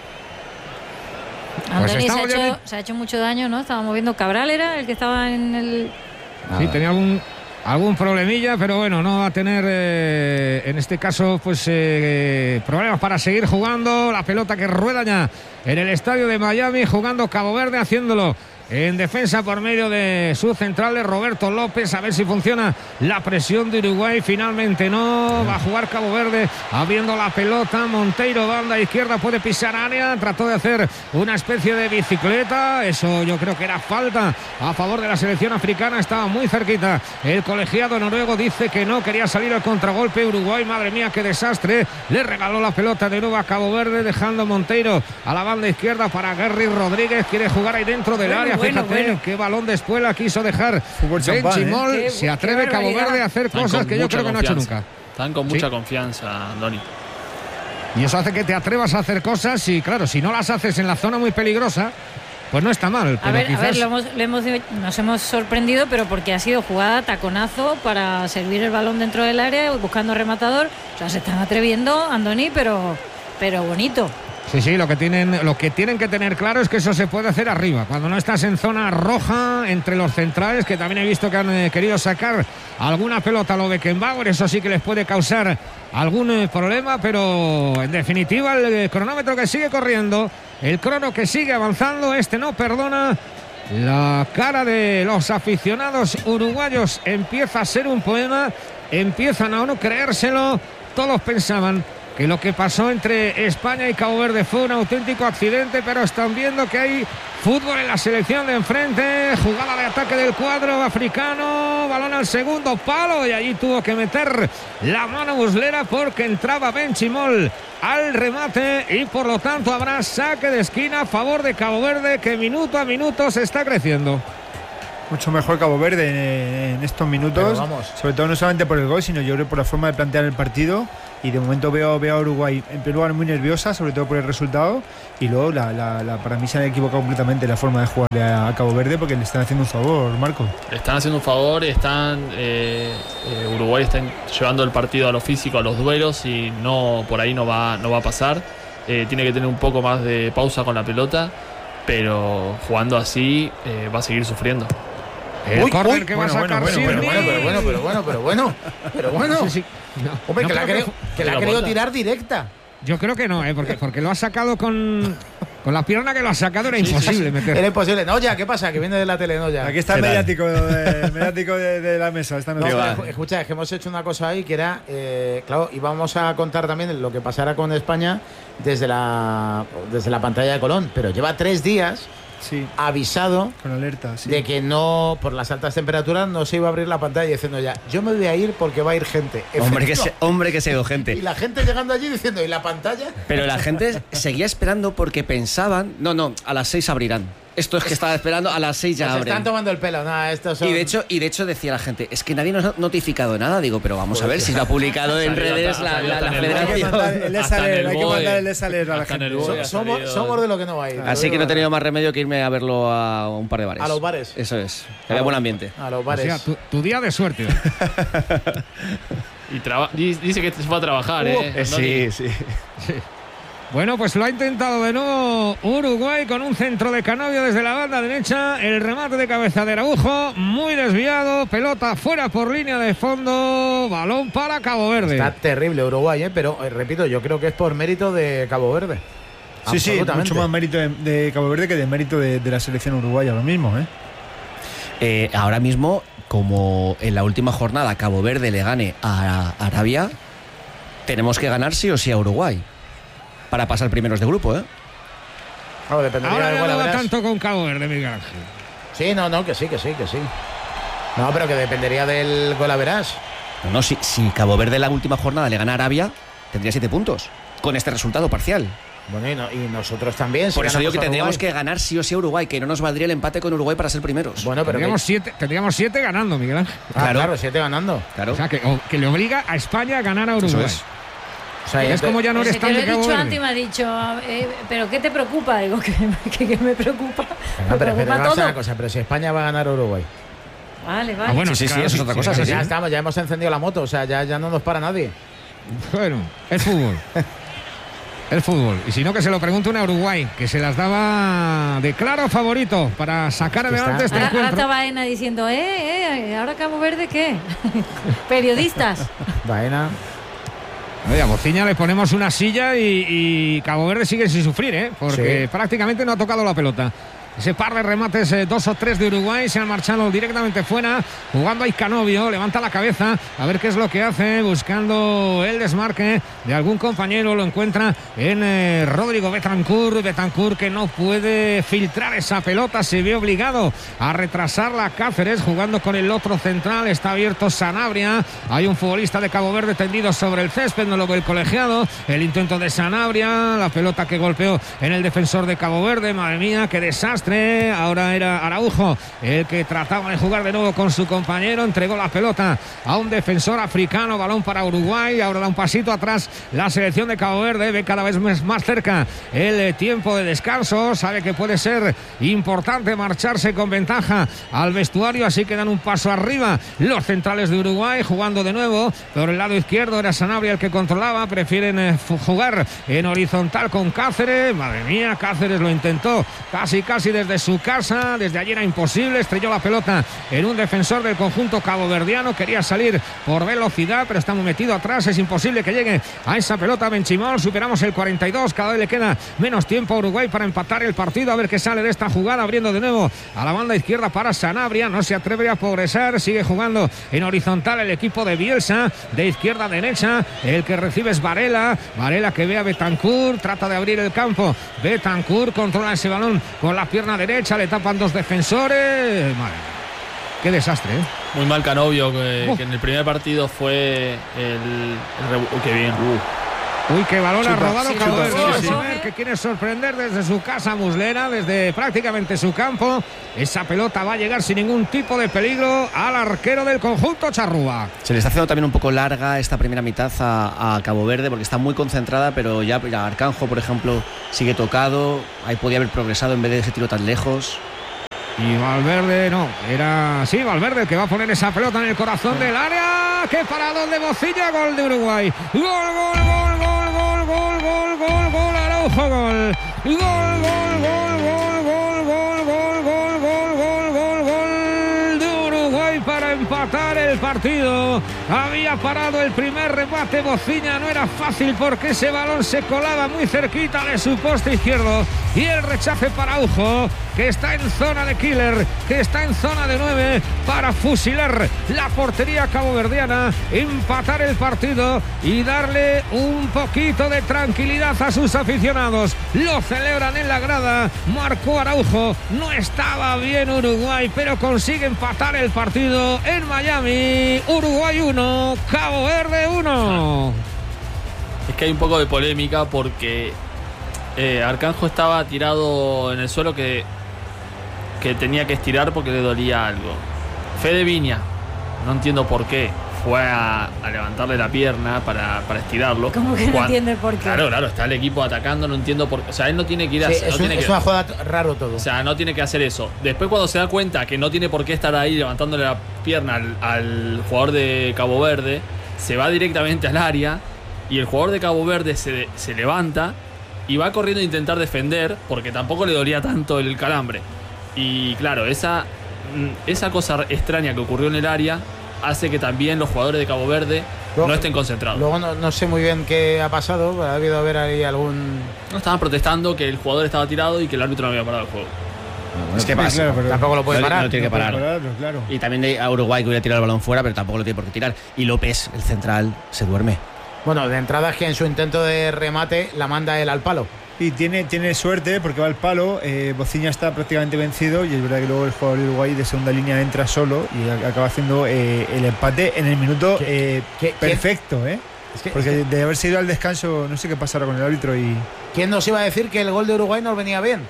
S5: Andoni se ha hecho mucho daño, ¿no? Estábamos viendo Cabral, era el que estaba en el.
S2: Sí, tenía algún problemilla, pero bueno, no va a tener en este caso pues problemas para seguir jugando. La pelota que rueda ya en el estadio de Miami, jugando Cabo Verde, haciéndolo en defensa por medio de su central de Roberto López. A ver si funciona la presión de Uruguay. Finalmente no, va a jugar Cabo Verde abriendo la pelota. Monteiro, banda izquierda, puede pisar área, trató de hacer una especie de bicicleta, eso yo creo que era falta a favor de la selección africana. Estaba muy cerquita el colegiado noruego, dice que no, quería salir al contragolpe. Uruguay, madre mía, qué desastre, le regaló la pelota de nuevo a Cabo Verde, dejando Monteiro a la banda izquierda para Gary Rodríguez. Quiere jugar ahí dentro del área. Fíjate qué balón de espuela quiso dejar Benchimol. Se atreve Cabo Verde a hacer cosas que yo creo que no ha hecho nunca.
S3: Están con mucha confianza, Andoni.
S2: Y eso hace que te atrevas a hacer cosas y claro, si no las haces en la zona muy peligrosa, pues no está mal.
S5: A ver, nos hemos sorprendido, pero porque ha sido jugada taconazo para servir el balón dentro del área buscando rematador. O sea, se están atreviendo, Andoni, pero bonito.
S2: Sí, lo que tienen que tener claro es que eso se puede hacer arriba. Cuando no estás en zona roja, entre los centrales, que también he visto que han querido sacar alguna pelota a lo Beckenbauer, eso sí que les puede causar algún problema, pero en definitiva el cronómetro que sigue corriendo, el crono que sigue avanzando, no perdona. La cara de los aficionados uruguayos empieza a ser un poema, empiezan a no creérselo. Todos pensaban que lo que pasó entre España y Cabo Verde fue un auténtico accidente, pero están viendo que hay fútbol en la selección de enfrente. Jugada de ataque del cuadro africano, balón al segundo palo y allí tuvo que meter la mano Muslera porque entraba Benchimol al remate y por lo tanto habrá saque de esquina a favor de Cabo Verde, que minuto a minuto se está creciendo.
S1: Mucho mejor Cabo Verde en estos minutos, sobre todo no solamente por el gol, sino yo creo por la forma de plantear el partido. Y de momento veo a Uruguay en primer lugar muy nerviosa, sobre todo por el resultado, y luego para mí se han equivocado completamente la forma de jugar a Cabo Verde, porque le están haciendo un favor, Marco.
S3: Le están haciendo un favor, Uruguay está llevando el partido a lo físico, a los duelos, y no por ahí no va a pasar. Tiene que tener un poco más de pausa con la pelota, pero jugando así va a seguir sufriendo.
S2: El córner que va a sacar
S4: pero bueno.
S2: Sí. No,
S4: hombre,
S2: no
S4: que la ha querido tirar directa.
S2: Yo creo que no, porque lo ha sacado con la pierna que lo ha sacado, era imposible meter.
S4: Era imposible. No, ya, ¿qué pasa? Que viene de la tele, no, ya.
S1: Aquí está el mediático de la mesa esta noche.
S4: Escucha, es que hemos hecho una cosa ahí que era, claro, y vamos a contar también lo que pasará con España desde la pantalla de Colón, pero lleva 3 días avisado
S1: con alerta,
S4: de que no, por las altas temperaturas, no se iba a abrir la pantalla, diciendo ya, yo me voy a ir porque va a ir gente.
S6: Hombre que se ha ido gente.
S4: Y la gente llegando allí diciendo, ¿y la pantalla?
S6: Pero la gente seguía esperando porque pensaban, no, a las 6 abrirán. Esto es que estaba esperando, a las 6 ya abren.
S4: Se están tomando el pelo, nada, estos son...
S6: Y de hecho decía la gente, es que nadie nos ha notificado nada. Digo, pero vamos a ver si lo ha publicado en redes la federación.
S1: Hay que mandar el SLR a la gente.
S4: Somos de lo que no va a ir.
S6: Así que no he tenido más remedio que irme a verlo a un par de bares.
S4: A los bares.
S6: Eso es. Había buen ambiente.
S4: A los bares.
S2: O sea, tu día de suerte.
S3: Y dice que se fue a trabajar,
S1: Sí.
S2: Bueno, pues lo ha intentado de nuevo Uruguay con un centro de Canovio desde la banda derecha. El remate de cabeza de Araujo, muy desviado. Pelota fuera por línea de fondo. Balón para Cabo Verde.
S4: Está terrible Uruguay, pero repito, yo creo que es por mérito de Cabo Verde.
S1: Sí, mucho más mérito de Cabo Verde que de mérito de la selección uruguaya, lo mismo,
S6: ahora mismo, como en la última jornada Cabo Verde le gane a Arabia, tenemos que ganar sí o sí a Uruguay para pasar primeros de grupo,
S2: Ahora ya no va tanto con Cabo Verde, Miguel Ángel.
S4: Sí, que sí. No, pero que dependería del golaveras.
S6: No, si Cabo Verde en la última jornada le gana a Arabia, tendría 7 puntos con este resultado parcial.
S4: Bueno, y nosotros también.
S6: Por eso digo que tendríamos que ganar sí o sí a Uruguay, que no nos valdría el empate con Uruguay para ser primeros.
S2: Bueno, pero tendríamos 7 ganando, Miguel Ángel.
S4: Claro, 7 ganando.
S6: Claro.
S2: O sea, que le obliga a España a ganar a Uruguay.
S6: Eso es.
S2: O sea, es como ya no eres tan de Cabo Verde.
S5: Lo he dicho antes y me ha dicho, ¿pero qué te preocupa? Digo, que me preocupa.
S4: Pero una cosa, pero si España va a ganar a Uruguay.
S5: Vale.
S6: Bueno, sí, eso es otra cosa.
S4: Sí. Ya estamos, ya hemos encendido la moto, o sea, ya no nos para nadie.
S2: Bueno, el fútbol. El fútbol. Y si no, que se lo pregunte una Uruguay, que se las daba de claro favorito para sacar adelante este encuentro.
S5: Ahora está Baena diciendo, ¿ahora Cabo Verde qué? Periodistas.
S4: Baena.
S2: Oye, a Bociña le ponemos una silla y Cabo Verde sigue sin sufrir, porque prácticamente no ha tocado la pelota. Ese par de remates, 2 o 3 de Uruguay, se han marchado directamente fuera, jugando ahí Canovio, levanta la cabeza, a ver qué es lo que hace, buscando el desmarque de algún compañero, lo encuentra en Rodrigo Betancur, que no puede filtrar esa pelota, se ve obligado a retrasarla Cáceres, jugando con el otro central, está abierto Sanabria, hay un futbolista de Cabo Verde tendido sobre el césped, no lo ve el colegiado, el intento de Sanabria, la pelota que golpeó en el defensor de Cabo Verde, madre mía, qué desastre. Ahora era Araujo el que trataba de jugar de nuevo con su compañero, entregó la pelota a un defensor africano, balón para Uruguay, ahora da un pasito atrás la selección de Cabo Verde, ve cada vez más cerca el tiempo de descanso, sabe que puede ser importante marcharse con ventaja al vestuario, así que dan un paso arriba los centrales de Uruguay, jugando de nuevo por el lado izquierdo, era Sanabria el que controlaba, prefieren jugar en horizontal con Cáceres, madre mía, Cáceres lo intentó casi desde su casa, desde allí era imposible, estrelló la pelota en un defensor del conjunto caboverdiano, quería salir por velocidad, pero está muy metido atrás, es imposible que llegue a esa pelota Benchimol. Superamos el 42, cada vez le queda menos tiempo a Uruguay para empatar el partido, a ver qué sale de esta jugada, abriendo de nuevo a la banda izquierda para Sanabria, no se atreve a progresar, sigue jugando en horizontal el equipo de Bielsa, de izquierda a derecha, el que recibe es Varela que ve a Betancur, trata de abrir el campo, Betancur controla ese balón con la pierna derecha, le tapan dos defensores, madre, qué desastre, ¿eh?
S3: Muy mal Canovio, que en el primer partido fue qué bien.
S2: Uy, qué balón ha robado Cabo Verde.
S5: sí.
S2: Que quiere sorprender desde su casa Muslera, desde prácticamente su campo. Esa pelota va a llegar sin ningún tipo de peligro al arquero del conjunto charrúa.
S6: Se le está haciendo también un poco larga esta primera mitad a Cabo Verde porque está muy concentrada, pero ya Arcanjo, por ejemplo, sigue tocado. Ahí podía haber progresado en vez de ese tiro tan lejos.
S2: Y Valverde, Valverde el que va a poner esa pelota en el corazón del área. ¡Qué paradón de Bocilla! Gol de Uruguay. Gol, Araujo, gol. Gol de Uruguay para empatar el partido. Había parado el primer remate Bocilla, no era fácil porque ese balón se colaba muy cerquita de su poste izquierdo. Y el rechace para Araujo, que está en zona de killer, que está en zona de 9 para fusilar la portería caboverdiana, empatar el partido y darle un poquito de tranquilidad a sus aficionados. Lo celebran en la grada. Marcó Araujo, no estaba bien Uruguay, pero consigue empatar el partido en Miami. Uruguay 1, Cabo Verde 1.
S3: Es que hay un poco de polémica porque Arcanjo estaba tirado en el suelo que tenía que estirar porque le dolía algo. Fede Viña, no entiendo por qué, fue a levantarle la pierna para estirarlo.
S5: ¿Cómo que no entiende por qué?
S3: Claro, está el equipo atacando, no entiendo por qué. O sea, él no tiene que ir a...
S4: Sí, es una jugada raro todo.
S3: O sea, no tiene que hacer eso. Después cuando se da cuenta que no tiene por qué estar ahí levantándole la pierna al jugador de Cabo Verde, se va directamente al área y el jugador de Cabo Verde se levanta y va corriendo a intentar defender porque tampoco le dolía tanto el calambre. Y claro, esa cosa extraña que ocurrió en el área hace que también los jugadores de Cabo Verde no estén concentrados.
S4: Luego no sé muy bien qué ha pasado, ha habido haber ahí algún...
S3: No, estaban protestando que el jugador estaba tirado y que el árbitro no había parado el juego.
S6: Es que pasa,
S1: claro, pero
S4: tampoco lo puede parar.
S6: No tiene que parar.
S1: Claro.
S6: Y también a Uruguay que hubiera tirado el balón fuera, pero tampoco lo tiene por qué tirar. Y López, el central, se duerme.
S4: Bueno, de entrada es que en su intento de remate la manda él al palo.
S1: Y tiene suerte porque va al palo. Bociña está prácticamente vencido y es verdad que luego el jugador de Uruguay de segunda línea entra solo y acaba haciendo el empate en el minuto perfecto. Porque de haberse ido al descanso, no sé qué pasará con el árbitro.
S4: ¿Quién nos iba a decir que el gol de Uruguay nos venía bien?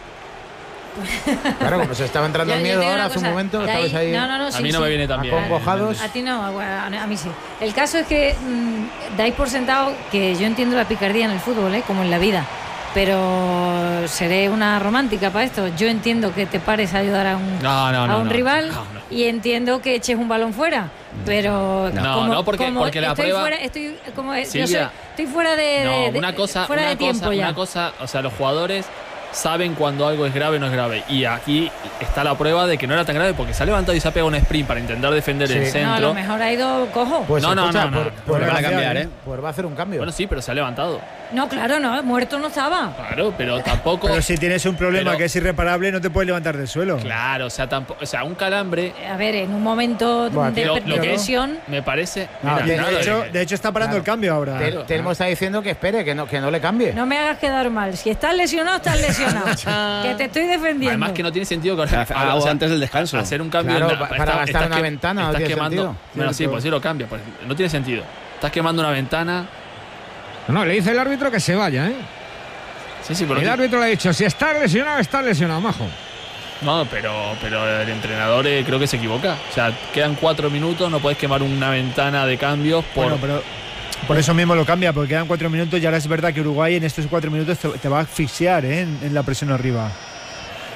S4: Claro, como se estaba entrando el miedo ahora hace un momento, estabais ahí.
S3: A mí no me viene tan bien.
S4: Acongojados.
S5: A ti no, a mí sí. El caso es que dais por sentado que yo entiendo la picardía en el fútbol, como en la vida. Pero seré una romántica para esto. Yo entiendo que te pares a ayudar a un rival y entiendo que eches un balón fuera. Pero
S3: porque la prueba.
S5: Estoy fuera
S3: de
S5: tiempo ya.
S3: Una cosa, o sea, los jugadores saben cuando algo es grave o no es grave. Y aquí está la prueba de que no era tan grave porque se ha levantado y se ha pegado un sprint para intentar defender el centro.
S5: No, a lo mejor ha ido cojo.
S4: Pues
S3: no.
S4: Pues
S6: va a cambiar,
S4: Pues va a hacer un cambio.
S3: Bueno, sí, pero se ha levantado.
S5: No, claro, no, muerto no estaba.
S3: Claro, pero tampoco.
S1: Pero si tienes un problema que es irreparable, no te puedes levantar del suelo.
S3: Claro, o sea, un calambre.
S5: A ver, en un momento de lesión.
S3: Me parece.
S1: De hecho, está parando el cambio ahora.
S4: Telmo está diciendo que espere, que no le cambie.
S5: No me hagas quedar mal. Si estás lesionado, estás lesionado. Que te estoy defendiendo.
S3: Además, que no tiene sentido
S6: antes del descanso.
S3: Hacer un cambio
S4: para gastar una ventana.
S3: Estás
S4: no tiene
S3: quemando.
S4: Sentido.
S3: Bueno, sí, pues sí lo cambia. Pues no tiene sentido. Estás quemando una ventana.
S2: No, le dice el árbitro que se vaya,
S3: Sí, pero
S2: el árbitro le ha dicho, si estás lesionado, majo.
S3: No, pero el entrenador creo que se equivoca. O sea, quedan 4 minutos, no puedes quemar una ventana de cambios
S1: por eso mismo lo cambia, porque quedan 4 minutos y ahora es verdad que Uruguay en estos 4 minutos te va a asfixiar en la presión arriba.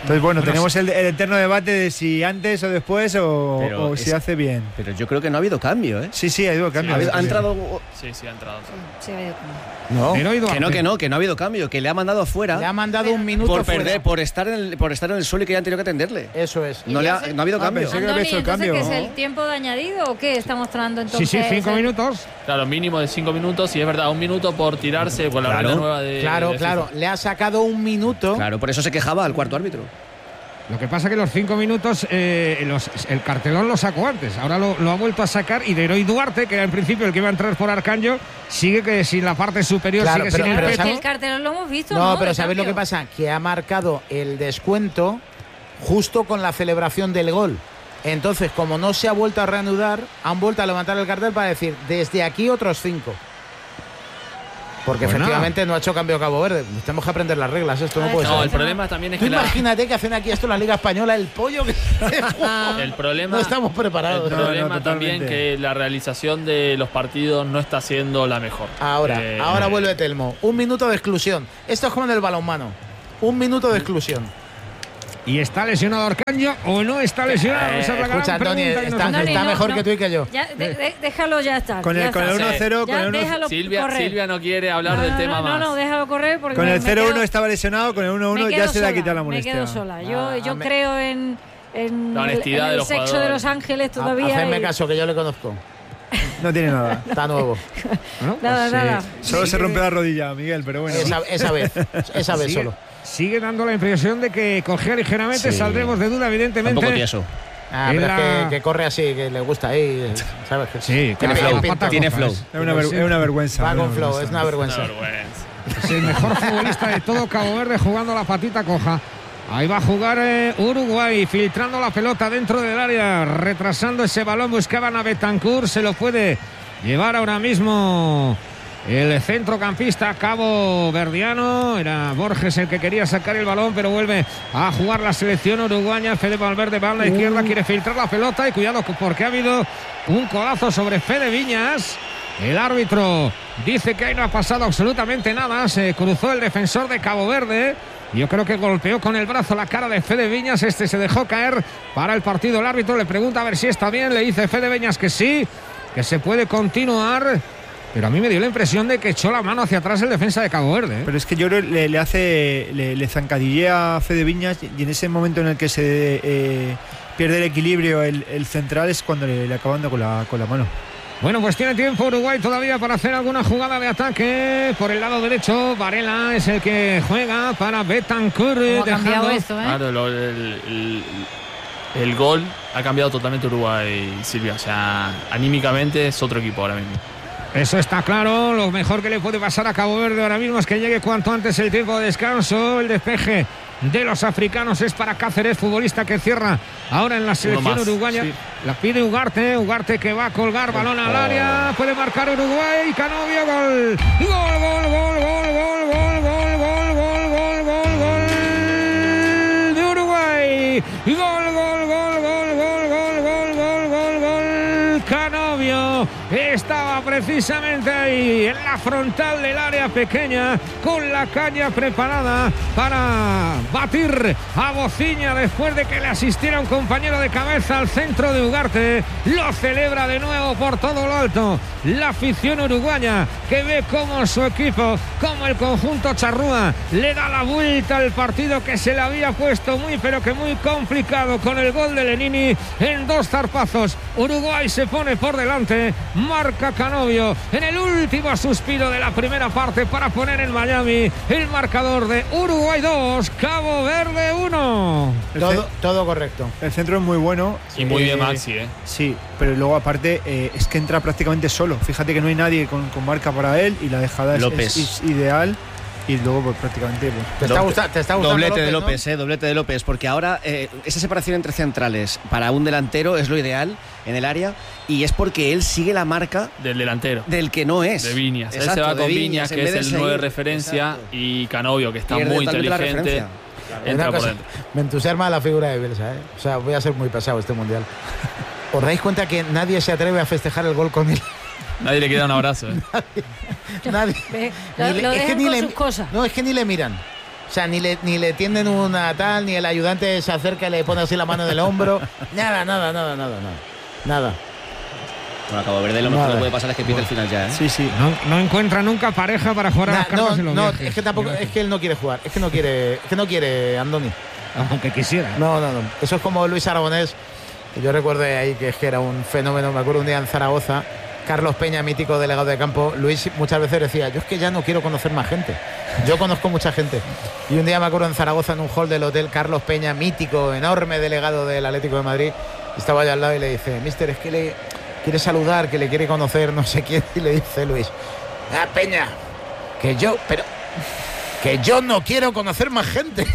S1: Entonces, bueno, tenemos el eterno debate de si antes o después o si hace bien.
S6: Pero yo creo que no ha habido cambio, ¿eh?
S1: Sí, ha habido cambio.
S6: ¿Ha entrado?
S3: Sí, ha entrado.
S5: Sí, ha habido cambio.
S6: No, que no ha habido cambio, que le ha mandado afuera.
S4: Le ha mandado un minuto
S6: por
S4: fuera.
S6: perder, por estar en el suelo y que ya han tenido que atenderle.
S4: Eso es.
S6: No ha habido cambio.
S1: Pensé que había hecho el cambio.
S5: ¿Qué es el tiempo de añadido o qué está mostrando entonces?
S2: Sí, 5 minutos.
S3: Claro, mínimo de 5 minutos y es verdad, 1 minuto por tirarse por la regla nueva de...
S4: Claro, le ha sacado 1 minuto.
S6: Claro, por eso se quejaba al cuarto árbitro.
S2: Lo que pasa que los 5 minutos el cartelón lo sacó antes, ahora lo ha vuelto a sacar y de Heroi Duarte, que era en principio el que iba a entrar por Arcanjo, sigue que sin la parte superior,
S4: claro,
S2: sigue sin el pecho.
S5: El cartelón lo hemos visto,
S4: No, pero ¿sabéis lo que pasa? Que ha marcado el descuento justo con la celebración del gol. Entonces, como no se ha vuelto a reanudar, han vuelto a levantar el cartel para decir, desde aquí otros 5. Porque efectivamente no ha hecho cambio Cabo Verde. Tenemos que aprender las reglas, esto no puede ser.
S3: No, el problema también es que
S4: imagínate que hacen aquí esto en la Liga Española, el pollo que
S3: el problema,
S4: no estamos preparados.
S3: El problema también que la realización de los partidos no está siendo la mejor.
S4: Ahora vuelve Telmo. 1 minuto de exclusión. Esto es como en el balonmano. 1 minuto de exclusión.
S2: ¿Y está lesionado Arcanjo o no está lesionado?
S4: Escucha, Tony, está mejor que tú y que yo.
S5: Ya, déjalo ya estar.
S1: Con el 1-0,
S3: Silvia no quiere hablar del tema más.
S5: No, déjalo correr porque
S1: con el 0-1 estaba lesionado, con el 1-1 ya se le ha quitado la molestia.
S5: Me quedo sola. Yo creo en
S3: la honestidad de los
S5: sexo
S3: jugadores.
S5: de Los Ángeles todavía.
S4: Hacedme caso, que yo le conozco.
S1: No tiene nada.
S4: Está nuevo.
S5: Nada.
S1: Solo se rompe la rodilla, Miguel, pero bueno.
S4: Esa vez solo.
S2: Sigue dando la impresión de que cogea ligeramente, saldremos de duda, evidentemente.
S6: Un poco tieso.
S4: Pero es que corre así, que le gusta ahí, ¿sabes?
S2: Sí,
S6: tiene flow.
S1: Es una vergüenza.
S4: Va con flow, es una vergüenza.
S2: Es el mejor futbolista de todo Cabo Verde jugando la patita coja. Ahí va a jugar Uruguay, filtrando la pelota dentro del área, retrasando ese balón, buscaban a Betancourt, se lo puede llevar ahora mismo el centrocampista caboverdiano. Era Borges el que quería sacar el balón, pero vuelve a jugar la selección uruguaya. Fede Valverde va a la izquierda, quiere filtrar la pelota y cuidado porque ha habido un codazo sobre Fede Viñas. El árbitro dice que ahí no ha pasado absolutamente nada, se cruzó el defensor de Cabo Verde. Yo creo que golpeó con el brazo la cara de Fede Viñas, se dejó caer para el partido. El árbitro le pregunta a ver si está bien, le dice Fede Viñas que sí, que se puede continuar. Pero a mí me dio la impresión de que echó la mano hacia atrás el defensa de Cabo Verde.
S1: Pero es que yo creo que le zancadillea a Fede Viñas y en ese momento en el que se pierde el equilibrio el central es cuando le acaban con la mano.
S2: Bueno, pues tiene tiempo Uruguay todavía para hacer alguna jugada de ataque. Por el lado derecho, Varela es el que juega para Betancourt.
S5: Ha cambiado esto,
S3: Claro, el gol ha cambiado totalmente Uruguay, Silvia. O sea, anímicamente es otro equipo ahora mismo.
S2: Eso está claro. Lo mejor que le puede pasar a Cabo Verde ahora mismo es que llegue cuanto antes el tiempo de descanso. El despeje de los africanos es para Cáceres, futbolista que cierra ahora en la selección uruguaya. Sí. La pide Ugarte que va a colgar balón al área. Puede marcar Uruguay. Canovio, gol. Gol de Uruguay. Gol. Canovio estaba precisamente ahí en la frontal del área pequeña con la caña preparada para batir a Bociña después de que le asistiera un compañero de cabeza al centro de Ugarte. Lo celebra de nuevo por todo lo alto la afición uruguaya, que ve cómo su equipo, como el conjunto charrúa, le da la vuelta al partido que se le había puesto muy pero que muy complicado con el gol de Lenini en 2 zarpazos. Uruguay se pone por delante, marca Canovio en el último suspiro de la primera parte para poner en Miami el marcador de Uruguay 2, Cabo Verde 1.
S4: Todo correcto.
S1: El centro es muy bueno.
S3: Y muy bien Maxi,
S1: Sí, pero luego aparte es que entra prácticamente solo. Fíjate que no hay nadie con marca para él y la dejada es ideal. Y luego pues, prácticamente
S4: ¿Te está gustando
S6: doblete
S4: López,
S6: de López, doblete de López, porque ahora esa separación entre centrales para un delantero es lo ideal en el área, y es porque él sigue la marca
S3: del delantero,
S6: del que no es,
S3: de Viñas.
S6: Exacto,
S3: él se va con
S6: Viñas,
S3: que es el 9 de referencia. Exacto. Y Canovio, que está muy inteligente, entra por dentro.
S4: Me entusiasma la figura de Bielsa, O sea, voy a ser muy pesado este mundial. ¿Os dais cuenta que nadie se atreve a festejar el gol con él?
S3: Nadie le queda un abrazo.
S4: Nadie.
S5: Lo dejan con sus cosas.
S4: No, es que ni le miran. O sea, ni le tienden una tal, ni el ayudante se acerca y le pone así la mano en el hombro. Nada.
S6: Bueno, a Cabo Verde lo mejor que puede pasar es que pide el final ya, ¿eh?
S1: Sí.
S2: No encuentra nunca pareja para jugar a las cartas en los viajes.
S4: Es que tampoco, es que él no quiere jugar. Es que no quiere, Andoni.
S2: Aunque quisiera.
S4: No. Eso es como Luis Aragonés. Yo recuerdo ahí que es que era un fenómeno. Me acuerdo un día en Zaragoza, Carlos Peña, mítico delegado de campo. Luis muchas veces decía, yo es que ya no quiero conocer más gente. Yo conozco mucha gente. Y un día me acuerdo en Zaragoza, en un hall del hotel, Carlos Peña, mítico, enorme delegado del Atlético de Madrid, estaba allá al lado y le dice, mister, es que le quiere saludar, que le quiere conocer, no sé quién. Y le dice Luis, Peña, que yo no quiero conocer más gente.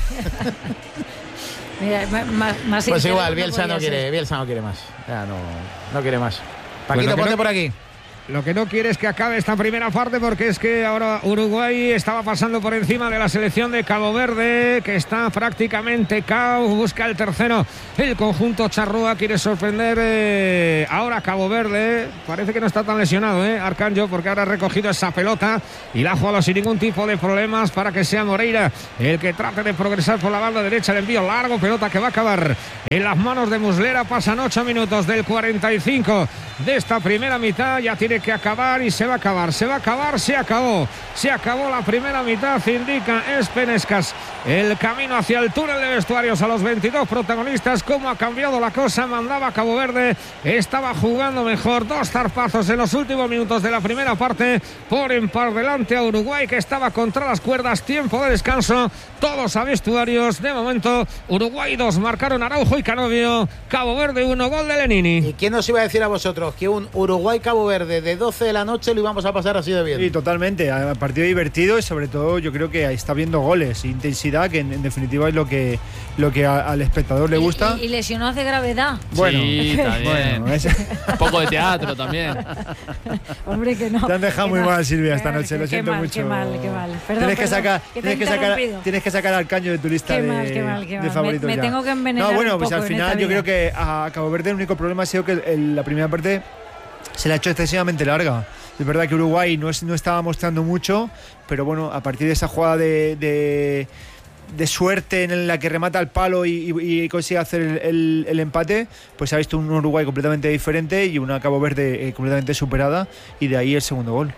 S5: Mira, más
S4: pues igual, Bielsa no quiere más. Ya no quiere más. Paquito, ponte por aquí.
S2: Lo que no quiere es que acabe esta primera parte, porque es que ahora Uruguay estaba pasando por encima de la selección de Cabo Verde, que está prácticamente cao, busca el tercero. El conjunto charrúa quiere sorprender ahora Cabo Verde. Parece que no está tan lesionado, Arcanjo, porque ahora ha recogido esa pelota y la ha jugado sin ningún tipo de problemas para que sea Moreira el que trate de progresar por la banda derecha. El envío largo, pelota que va a acabar en las manos de Muslera. Pasan 8 minutos del 45 de esta primera mitad. Ya tiene que acabar y se va a acabar. Se acabó la primera mitad, indica Espenescas. El camino hacia el túnel de vestuarios a los 22 protagonistas. Cómo ha cambiado la cosa. Mandaba Cabo Verde, estaba jugando mejor. 2 zarpazos en los últimos minutos de la primera parte. Ponen por delante a Uruguay, que estaba contra las cuerdas. Tiempo de descanso, todos a vestuarios. De momento Uruguay 2, marcaron Araujo y Canovio. Cabo Verde 1, gol de Lenini.
S4: ¿Y quién nos iba a decir a vosotros que un Uruguay-Cabo Verde de 12 de la noche lo íbamos a pasar así de bien?
S1: Sí, totalmente, partido divertido y sobre todo yo creo que ahí está viendo goles, intensidad, que en definitiva es lo que al espectador le gusta.
S5: Y lesionó de gravedad.
S1: Bueno,
S3: sí, está bien.
S1: Bueno,
S3: un poco de teatro también.
S5: Hombre, que no.
S1: Te han dejado muy mal, Silvia, esta noche, lo siento mucho.
S5: Qué mal. Perdón,
S1: tienes que sacar al Caño de tu lista de favoritos.
S5: Me tengo que envenenar.
S1: No, bueno,
S5: un
S1: pues
S5: poco
S1: al final yo creo que a Cabo Verde el único problema ha sido que la primera parte se le ha hecho excesivamente larga. Es verdad que Uruguay no estaba mostrando mucho, pero bueno, a partir de esa jugada de suerte en la que remata el palo y consigue hacer el empate, pues se ha visto un Uruguay completamente diferente y una Cabo Verde completamente superada, y de ahí el segundo gol.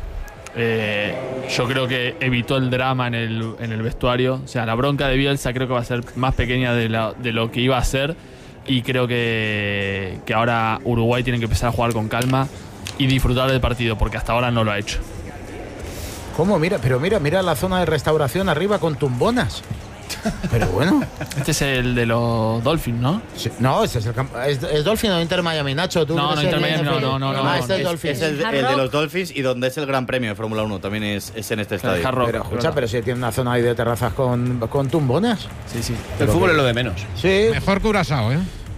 S3: Yo creo que evitó el drama en el vestuario. O sea, la bronca de Bielsa creo que va a ser más pequeña de lo que iba a ser, y creo que ahora Uruguay tiene que empezar a jugar con calma y disfrutar del partido, porque hasta ahora no lo ha hecho.
S4: ¿Cómo? Mira la zona de restauración arriba con tumbonas. Pero bueno.
S3: Este es el de los Dolphins, ¿no?
S4: Sí, no, este es el campo. ¿Es Dolphin o Inter Miami, Nacho? ¿Tú
S3: no, Inter Miami, no.
S4: Este es Dolphins.
S7: Es el de los Dolphins, y donde es el Gran Premio de Fórmula 1 también es en este estadio.
S4: Pero escucha, pero si tiene una zona ahí de terrazas con tumbonas.
S3: Sí.
S6: El fútbol es lo de menos.
S4: Sí.
S2: Mejor Curazao,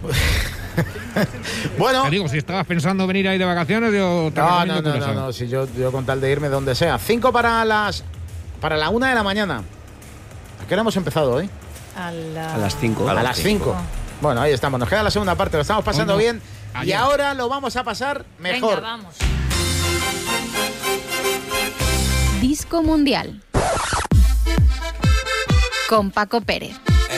S4: Bueno,
S2: te digo, si estabas pensando venir ahí de vacaciones, yo te recomiendo Curazao.
S4: No, si yo con tal de irme donde sea. 5 para la 1 de la mañana. ¿A qué hora hemos empezado hoy?
S6: A las 5.
S4: A las 5. Bueno, ahí estamos. Nos queda la segunda parte. Lo estamos pasando bien. Y ahora lo vamos a pasar mejor.
S5: Venga, vamos.
S8: Disco Mundial con Paco Pérez.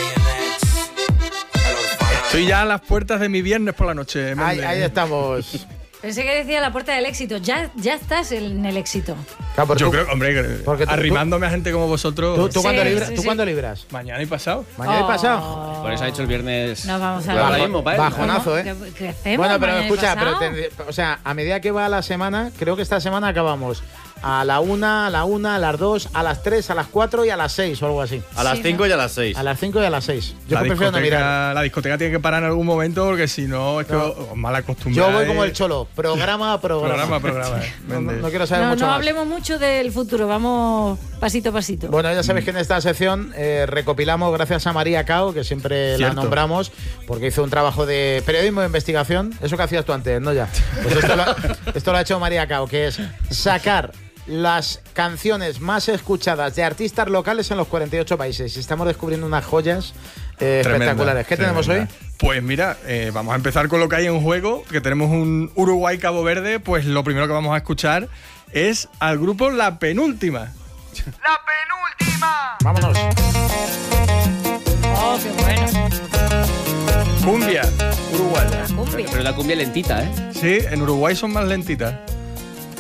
S9: Estoy ya a las puertas de mi viernes por la noche.
S4: Ahí estamos.
S5: Pensé que decía la puerta del éxito. Ya estás en el éxito.
S4: Claro,
S9: yo creo, hombre, arrimándome a gente como vosotros.
S4: ¿Tú cuándo libras?
S9: Mañana y pasado.
S4: Mañana y pasado.
S6: Por eso ha hecho el viernes.
S5: No vamos a
S4: bajonazo,
S5: ¿Qué hacemos?
S4: Bueno, pero escucha, o sea, a medida que va la semana, creo que esta semana acabamos a la 1, a las 2, a las 3, a las 4 y a las 6 o algo así.
S7: A las 5 y a las 6.
S4: A las 5 y a las 6. Yo prefiero no mirar.
S9: La discoteca tiene que parar en algún momento, porque si no es que mala costumbre.
S4: Yo voy como el Cholo, programa a programa. No quiero saber mucho
S5: más. No
S4: hablemos
S5: mucho del futuro, vamos pasito a pasito.
S4: Bueno, ya sabéis que en esta sección recopilamos, gracias a María Cao, que siempre la nombramos, porque hizo un trabajo de periodismo de investigación. Eso que hacías tú antes, ¿no? Ya. Pues esto lo ha hecho María Cao, que es sacar las canciones más escuchadas de artistas locales en los 48 países. Y estamos descubriendo unas joyas espectaculares. ¿Qué tenemos hoy?
S9: Pues mira, vamos a empezar con lo que hay en juego, que tenemos un Uruguay-Cabo Verde. Pues lo primero que vamos a escuchar es al grupo La Penúltima.
S4: ¡La Penúltima! ¡Vámonos!
S5: Oh, qué bueno.
S9: Cumbia, uruguaya.
S5: La cumbia.
S6: Pero la cumbia lentita, ¿eh?
S9: Sí, en Uruguay son más lentitas.